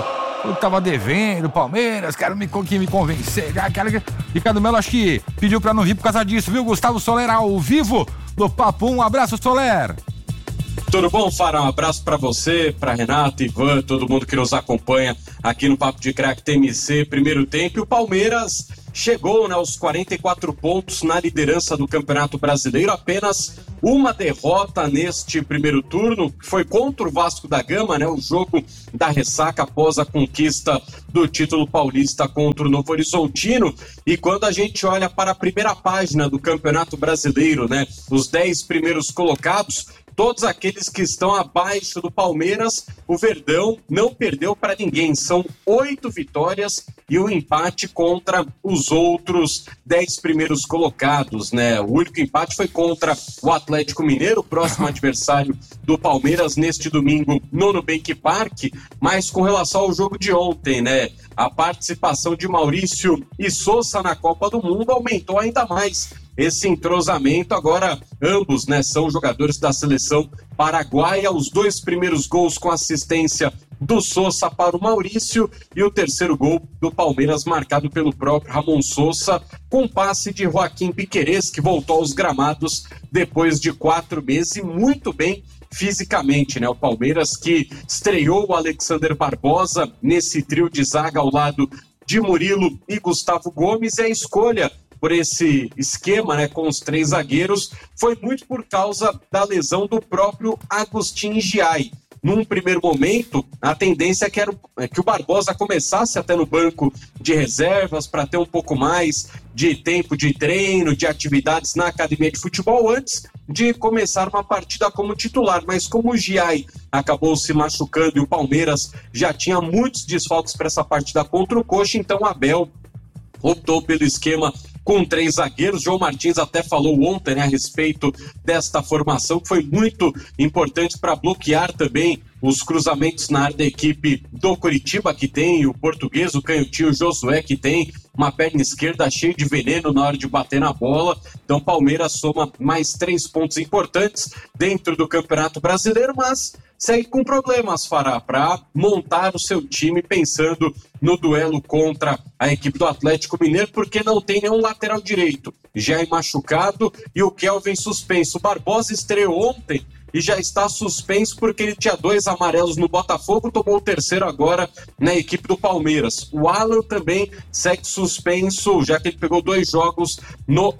Eu tava devendo, Palmeiras, quero me convencer. Ricardo Melo acho que pediu pra não vir por causa disso, viu? Gustavo Soler ao vivo do Papo 1. Um abraço, Soler. Tudo bom, Fara? Um abraço pra você, pra Renato, Ivan, todo mundo que nos acompanha aqui no Papo de Craque TMC, primeiro tempo. E o Palmeiras chegou, né, aos 44 pontos na liderança do Campeonato Brasileiro, apenas uma derrota neste primeiro turno, que foi contra o Vasco da Gama, né, o jogo da ressaca após a conquista do título paulista contra o Novo Horizontino. E quando a gente olha para a primeira página do Campeonato Brasileiro, né, os 10 primeiros colocados, todos aqueles que estão abaixo do Palmeiras, o Verdão não perdeu para ninguém. São 8 vitórias e um empate contra os outros 10 primeiros colocados, né? O único empate foi contra o Atlético Mineiro, o próximo adversário do Palmeiras neste domingo no Nubank Park. Mas com relação ao jogo de ontem, né? A participação de Maurício e Sousa na Copa do Mundo aumentou ainda mais esse entrosamento. Agora ambos, né, são jogadores da seleção paraguaia. Os 2 primeiros gols com assistência do Sousa para o Maurício e o terceiro gol do Palmeiras marcado pelo próprio Ramon Sousa, com passe de Joaquim Piquerez, que voltou aos gramados depois de 4 meses e muito bem fisicamente, né? O Palmeiras que estreou o Alexander Barbosa nesse trio de zaga ao lado de Murilo e Gustavo Gomes, e a escolha por esse esquema, né, com os 3 zagueiros, foi muito por causa da lesão do próprio Agustin Giai. Num primeiro momento, a tendência é que o Barbosa começasse até no banco de reservas para ter um pouco mais de tempo de treino, de atividades na academia de futebol antes de começar uma partida como titular. Mas como o Giai acabou se machucando e o Palmeiras já tinha muitos desfalques para essa partida contra o Coxa, então o Abel optou pelo esquema com 3 zagueiros. João Martins até falou ontem, né, a respeito desta formação, que foi muito importante para bloquear também os cruzamentos na área da equipe do Coritiba, que tem o português, o canhotinho Josué, que tem uma perna esquerda cheia de veneno na hora de bater na bola. Então Palmeiras soma mais 3 pontos importantes dentro do Campeonato Brasileiro, mas segue com problemas, Fará, para montar o seu time pensando no duelo contra a equipe do Atlético Mineiro, porque não tem nenhum lateral direito. Já é machucado e o Kelvin suspenso. O Barbosa estreou ontem e já está suspenso porque ele tinha 2 amarelos no Botafogo, tomou o terceiro agora na equipe do Palmeiras. O Alan também segue suspenso, já que ele pegou 2 jogos no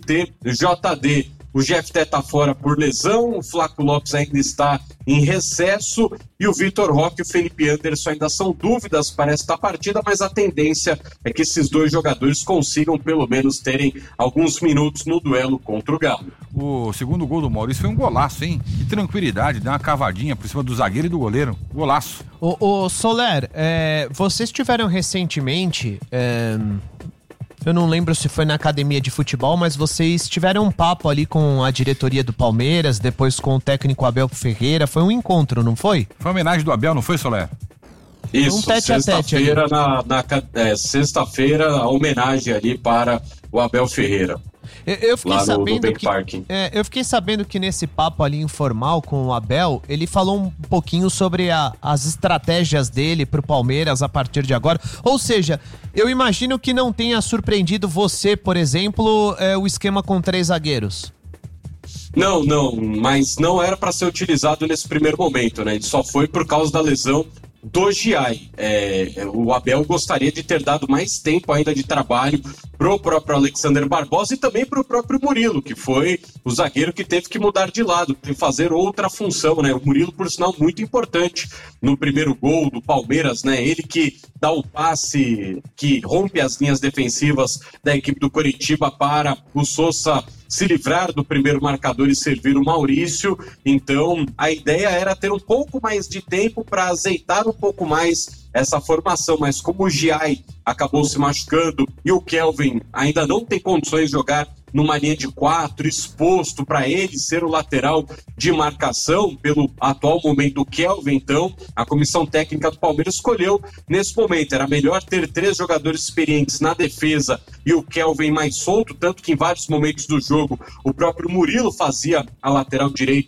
STJD. O Jefté está fora por lesão, o Flaco Lopes ainda está em recesso e o Vitor Roque e o Felipe Anderson ainda são dúvidas para esta partida, mas a tendência é que esses 2 jogadores consigam pelo menos terem alguns minutos no duelo contra o Galo. O segundo gol do Maurício foi um golaço, hein? Que tranquilidade, deu uma cavadinha por cima do zagueiro e do goleiro. Golaço. Ô Soler, vocês tiveram recentemente... Eu não lembro se foi na academia de futebol, mas vocês tiveram um papo ali com a diretoria do Palmeiras, depois com o técnico Abel Ferreira. Foi um encontro, não foi? Foi uma homenagem do Abel, não foi, Soler? Isso, sexta-feira, sexta-feira, a homenagem ali para o Abel Ferreira. Eu fiquei sabendo que nesse papo ali informal com o Abel, ele falou um pouquinho sobre as estratégias dele pro Palmeiras a partir de agora. Ou seja, eu imagino que não tenha surpreendido você, por exemplo, o esquema com 3 zagueiros. Não, mas não era para ser utilizado nesse primeiro momento, né? Ele só foi por causa da lesão do Giai. O Abel gostaria de ter dado mais tempo ainda de trabalho pro próprio Alexander Barbosa e também pro próprio Murilo, que foi o zagueiro que teve que mudar de lado, e fazer outra função, né? O Murilo, por sinal, muito importante no primeiro gol do Palmeiras, né? Ele que dá o passe que rompe as linhas defensivas da equipe do Coritiba para o Sousa se livrar do primeiro marcador e servir o Maurício. Então a ideia era ter um pouco mais de tempo para azeitar um pouco mais essa formação, mas como o Giai acabou se machucando e o Kelvin ainda não tem condições de jogar numa linha de 4, exposto para ele ser o lateral de marcação pelo atual momento do Kelvin, então a comissão técnica do Palmeiras escolheu nesse momento, era melhor ter 3 jogadores experientes na defesa e o Kelvin mais solto, tanto que em vários momentos do jogo o próprio Murilo fazia a lateral direita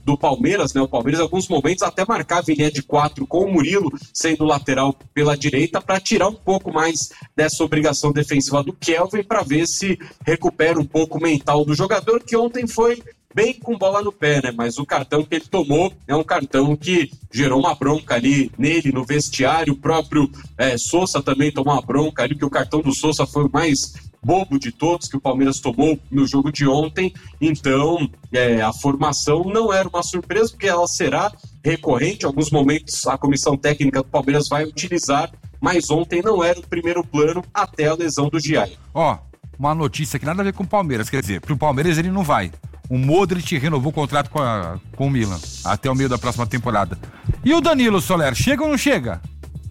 do Palmeiras, né? O Palmeiras, em alguns momentos, até marcava em linha de 4 com o Murilo sendo lateral pela direita para tirar um pouco mais dessa obrigação defensiva do Kelvin, para ver se recupera um pouco o mental do jogador, que ontem foi bem com bola no pé, né? Mas o cartão que ele tomou é um cartão que gerou uma bronca ali nele, no vestiário. O próprio Sousa também tomou uma bronca ali, porque o cartão do Sousa foi o mais bobo de todos que o Palmeiras tomou no jogo de ontem. Então, a formação não era uma surpresa, porque ela será recorrente. Em alguns momentos a comissão técnica do Palmeiras vai utilizar, mas ontem não era o primeiro plano até a lesão do Giai. Uma notícia que nada a ver com o Palmeiras, quer dizer, pro Palmeiras ele não vai. O Modric renovou o contrato com o Milan até o meio da próxima temporada. E o Danilo, Soler, chega ou não chega?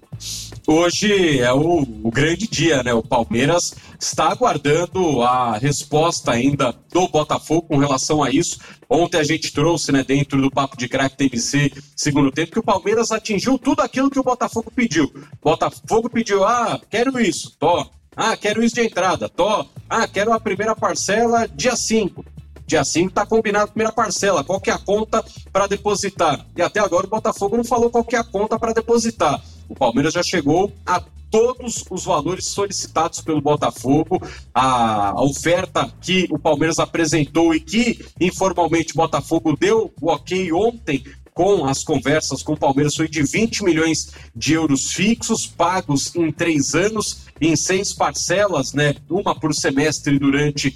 Hoje é o grande dia, né? O Palmeiras está aguardando a resposta ainda do Botafogo com relação a isso. Ontem a gente trouxe, né, dentro do Papo de Craque TMC, segundo tempo, que o Palmeiras atingiu tudo aquilo que o Botafogo pediu. O Botafogo pediu, quero isso, quero isso de entrada, quero a primeira parcela dia 5. Dia 5 está combinado a primeira parcela, qual que é a conta para depositar? E até agora o Botafogo não falou qual que é a conta para depositar. O Palmeiras já chegou a todos os valores solicitados pelo Botafogo. A oferta que o Palmeiras apresentou e que informalmente o Botafogo deu o ok ontem com as conversas com o Palmeiras foi de 20 milhões de euros fixos, pagos em 3 anos, em 6 parcelas, né? Uma por semestre durante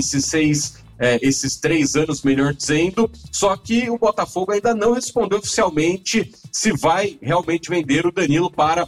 esses 3 anos, melhor dizendo. Só que o Botafogo ainda não respondeu oficialmente se vai realmente vender o Danilo para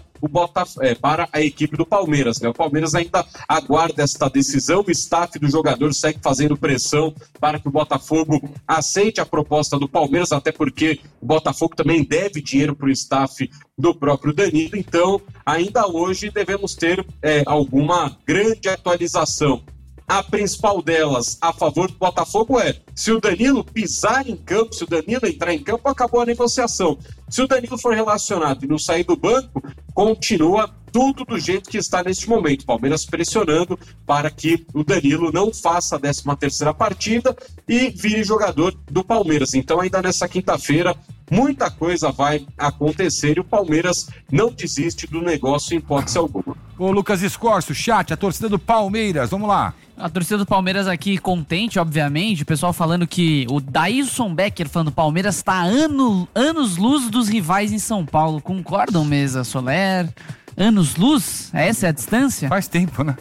a equipe do Palmeiras, né? O Palmeiras ainda aguarda esta decisão. O staff do jogador segue fazendo pressão para que o Botafogo aceite a proposta do Palmeiras, até porque o Botafogo também deve dinheiro para o staff do próprio Danilo. Então, ainda hoje devemos ter alguma grande atualização. A principal delas a favor do Botafogo se o Danilo pisar em campo, se o Danilo entrar em campo, acabou a negociação. Se o Danilo for relacionado e não sair do banco, continua tudo do jeito que está neste momento. Palmeiras pressionando para que o Danilo não faça a 13ª partida e vire jogador do Palmeiras. Então, ainda nessa quinta-feira, muita coisa vai acontecer e o Palmeiras não desiste do negócio em hipótese alguma. Ô Lucas Escorcio, chat, a torcida do Palmeiras, vamos lá. A torcida do Palmeiras aqui contente, obviamente, o pessoal falando que o Daílson Becker falando Palmeiras está anos-luz dos rivais em São Paulo. Concordam, Mesa, Soler? Anos-luz? Essa é a distância? Faz tempo, né?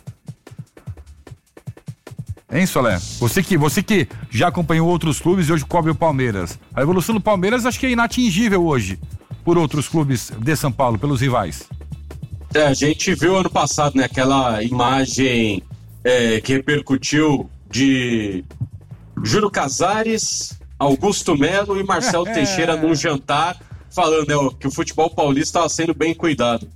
Hein, Soler? Você que já acompanhou outros clubes e hoje cobre o Palmeiras. A evolução do Palmeiras acho que é inatingível hoje por outros clubes de São Paulo, pelos rivais. A gente viu ano passado, né, aquela imagem que repercutiu de Júlio Casares, Augusto Melo e Marcelo Teixeira num jantar, falando que o futebol paulista estava sendo bem cuidado.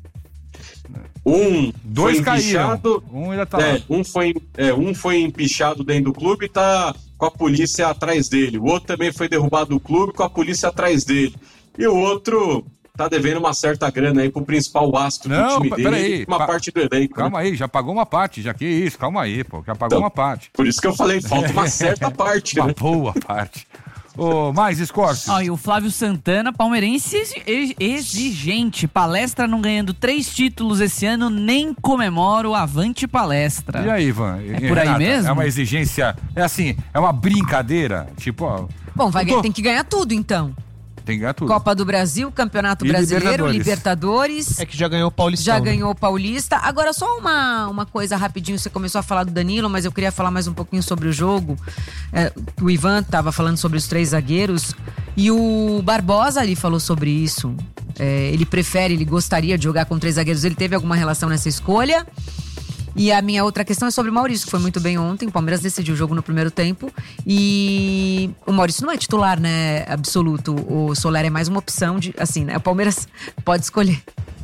Dois foi empichado, um foi empichado dentro do clube e tá com a polícia atrás dele. O outro também foi derrubado do clube com a polícia atrás dele. E o outro tá devendo uma certa grana aí pro principal astro do time dele. Peraí, uma parte do elenco. Calma aí, já pagou uma parte, já que isso, calma aí, pô, já pagou uma parte. Por isso que eu falei, falta uma certa parte. Uma boa parte. Mais Escorcio. E o Flávio Santana, palmeirense exigente. Palestra não ganhando 3 títulos esse ano, nem comemora o Avante Palestra. E aí, Ivan? É por aí mesmo? É uma exigência, é uma brincadeira, tipo... Bom, tem que ganhar tudo, então. Tem que ganhar tudo. Copa do Brasil, Campeonato Brasileiro, Libertadores. É que já ganhou o Paulistão. Já ganhou o Paulista. Agora, só uma coisa rapidinho. Você começou a falar do Danilo, mas eu queria falar mais um pouquinho sobre o jogo. O Ivan estava falando sobre os 3 zagueiros. E o Barbosa ali falou sobre isso. Ele gostaria de jogar com 3 zagueiros. Ele teve alguma relação nessa escolha? E a minha outra questão é sobre o Maurício, que foi muito bem ontem. O Palmeiras decidiu o jogo no primeiro tempo. E o Maurício não é titular, né, absoluto. O Soler é mais uma opção de, assim, né? O Palmeiras pode escolher.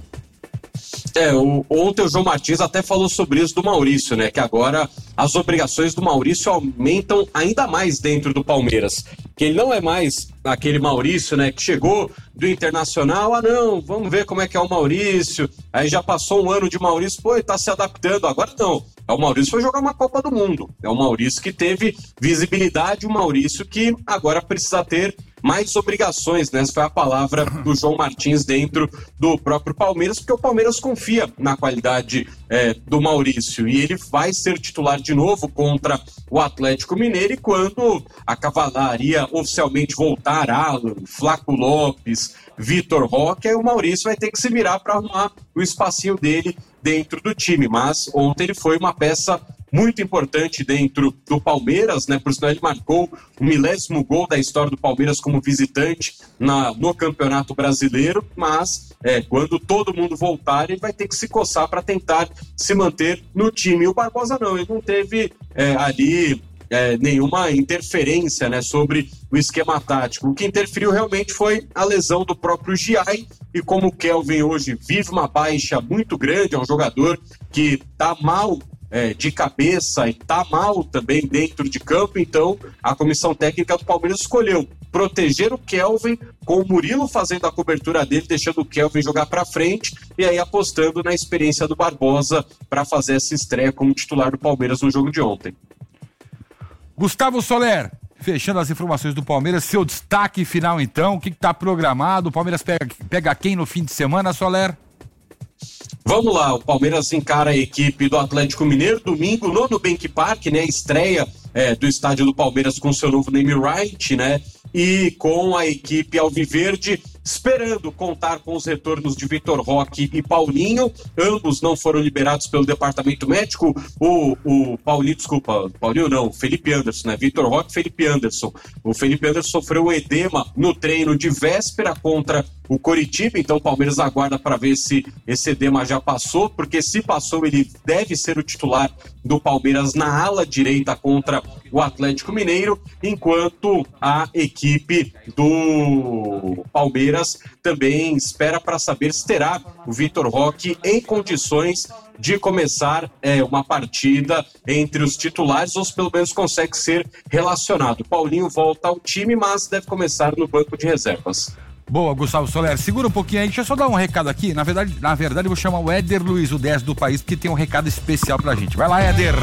Ontem o João Martins até falou sobre isso do Maurício, né? Que agora as obrigações do Maurício aumentam ainda mais dentro do Palmeiras. Que ele não é mais aquele Maurício, né? Que chegou do Internacional, não, vamos ver como é que é o Maurício. Aí já passou um ano de Maurício, ele tá se adaptando. Agora não. O Maurício foi jogar uma Copa do Mundo. É o Maurício que teve visibilidade, o Maurício que agora precisa ter mais obrigações, né? Essa foi a palavra do João Martins dentro do próprio Palmeiras, porque o Palmeiras confia na qualidade do Maurício, e ele vai ser titular de novo contra o Atlético Mineiro, e quando a cavalaria oficialmente voltar, Alan, Flaco Lopes, Vitor Roque, aí o Maurício vai ter que se virar para arrumar o espacinho dele dentro do time, mas ontem ele foi uma peça muito importante dentro do Palmeiras, né? Por sinal, ele marcou o milésimo gol da história do Palmeiras como visitante no Campeonato Brasileiro, mas quando todo mundo voltar, ele vai ter que se coçar para tentar se manter no time. E o Barbosa não, ele não teve ali nenhuma interferência, né, sobre o esquema tático. O que interferiu realmente foi a lesão do próprio Giai, e como o Kelvin hoje vive uma baixa muito grande, é um jogador que tá mal de cabeça e tá mal também dentro de campo, então a comissão técnica do Palmeiras escolheu proteger o Kelvin, com o Murilo fazendo a cobertura dele, deixando o Kelvin jogar para frente, e aí apostando na experiência do Barbosa para fazer essa estreia como titular do Palmeiras no jogo de ontem. Gustavo Soler, fechando as informações do Palmeiras, seu destaque final então, o que está programado? O Palmeiras pega quem no fim de semana, Soler? Vamos lá, o Palmeiras encara a equipe do Atlético Mineiro domingo no Nubank Park, né? Estreia do estádio do Palmeiras com seu novo name right, né? E com a equipe alviverde esperando contar com os retornos de Vitor Roque e Paulinho. Ambos não foram liberados pelo departamento médico. Felipe Anderson, né? Vitor Roque e Felipe Anderson. O Felipe Anderson sofreu um edema no treino de véspera contra o Coritiba, então o Palmeiras aguarda para ver se esse edema já passou, porque se passou ele deve ser o titular do Palmeiras na ala direita contra o Atlético Mineiro, enquanto a equipe do Palmeiras também espera para saber se terá o Vitor Roque em condições de começar uma partida entre os titulares, ou se pelo menos consegue ser relacionado. Paulinho volta ao time, mas deve começar no banco de reservas. Boa, Gustavo Soler, segura um pouquinho aí, deixa eu só dar um recado aqui, na verdade eu vou chamar o Éder Luiz, o 10 do país, porque tem um recado especial pra gente. Vai lá, Éder!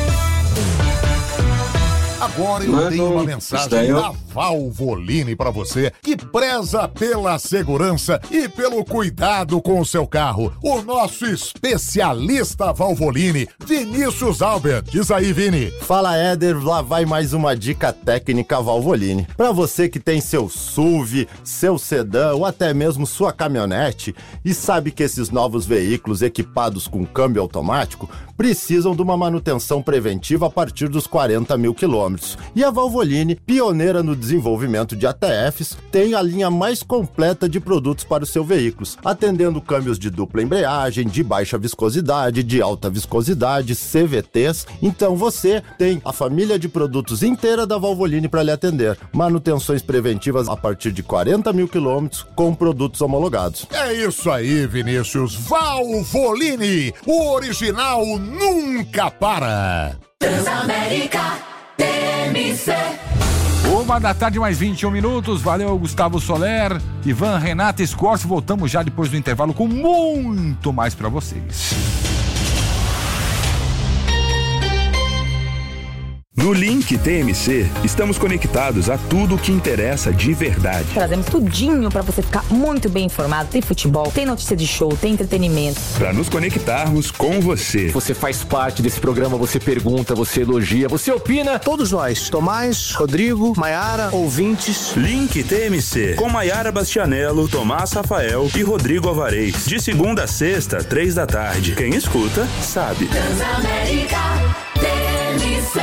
Agora eu tenho uma mensagem da Valvoline para você que preza pela segurança e pelo cuidado com o seu carro. O nosso especialista Valvoline, Vinícius Albert. Diz aí, Vini. Fala, Éder, lá vai mais uma dica técnica Valvoline. Para você que tem seu SUV, seu sedã ou até mesmo sua caminhonete e sabe que esses novos veículos equipados com câmbio automático precisam de uma manutenção preventiva a partir dos 40 mil quilômetros. E a Valvoline, pioneira no desenvolvimento de ATFs, tem a linha mais completa de produtos para os seus veículos, atendendo câmbios de dupla embreagem, de baixa viscosidade, de alta viscosidade, CVTs. Então você tem a família de produtos inteira da Valvoline para lhe atender. Manutenções preventivas a partir de 40 mil quilômetros com produtos homologados. É isso aí, Vinícius. Valvoline, o original nunca para. Transamérica TMC. 1h mais 21 minutos. Valeu, Gustavo Soler, Ivan, Renata Scorsi. Voltamos já depois do intervalo com muito mais pra vocês. No Link TMC, estamos conectados a tudo o que interessa de verdade. Trazemos tudinho para você ficar muito bem informado. Tem futebol, tem notícia de show, tem entretenimento. Para nos conectarmos com você. Você faz parte desse programa, você pergunta, você elogia, você opina. Todos nós, Tomás, Rodrigo, Maiara, ouvintes. Link TMC, com Maiara Bastianello, Tomás Rafael e Rodrigo Alvarez. De segunda a sexta, 15h. Quem escuta, sabe. Transamérica TMC.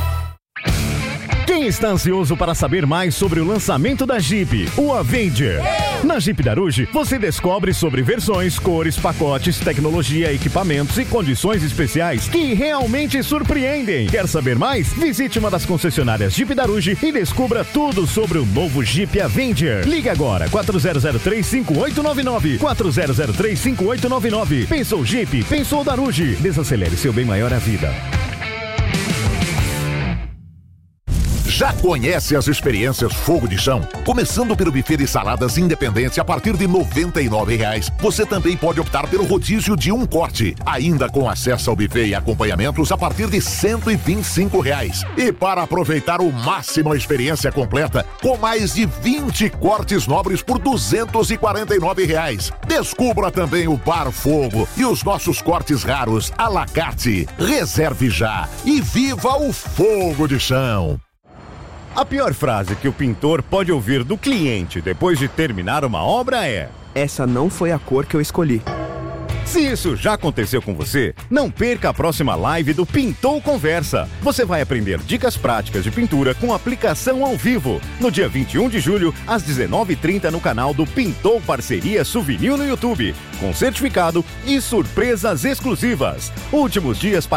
Quem está ansioso para saber mais sobre o lançamento da Jeep, o Avenger? Na Jeep Daruge, você descobre sobre versões, cores, pacotes, tecnologia, equipamentos e condições especiais que realmente surpreendem. Quer saber mais? Visite uma das concessionárias Jeep Daruge e descubra tudo sobre o novo Jeep Avenger. Ligue agora, 4003-5899. 4003-5899. Pensou Jeep? Pensou Daruge. Desacelere seu bem maior à vida. Já conhece as experiências Fogo de Chão? Começando pelo buffet de saladas independente a partir de R$ 99,00. Você também pode optar pelo rodízio de um corte, ainda com acesso ao buffet e acompanhamentos a partir de R$ 125,00. E para aproveitar o máximo a experiência completa, com mais de 20 cortes nobres por R$ 249,00. Descubra também o Bar Fogo e os nossos cortes raros à la carte. Reserve já e viva o Fogo de Chão. A pior frase que o pintor pode ouvir do cliente depois de terminar uma obra é: essa não foi a cor que eu escolhi. Se isso já aconteceu com você, não perca a próxima live do Pintou Conversa. Você vai aprender dicas práticas de pintura com aplicação ao vivo, no dia 21 de julho, às 19h30, no canal do Pintou Parceria Souvenir no YouTube, com certificado e surpresas exclusivas. Últimos dias para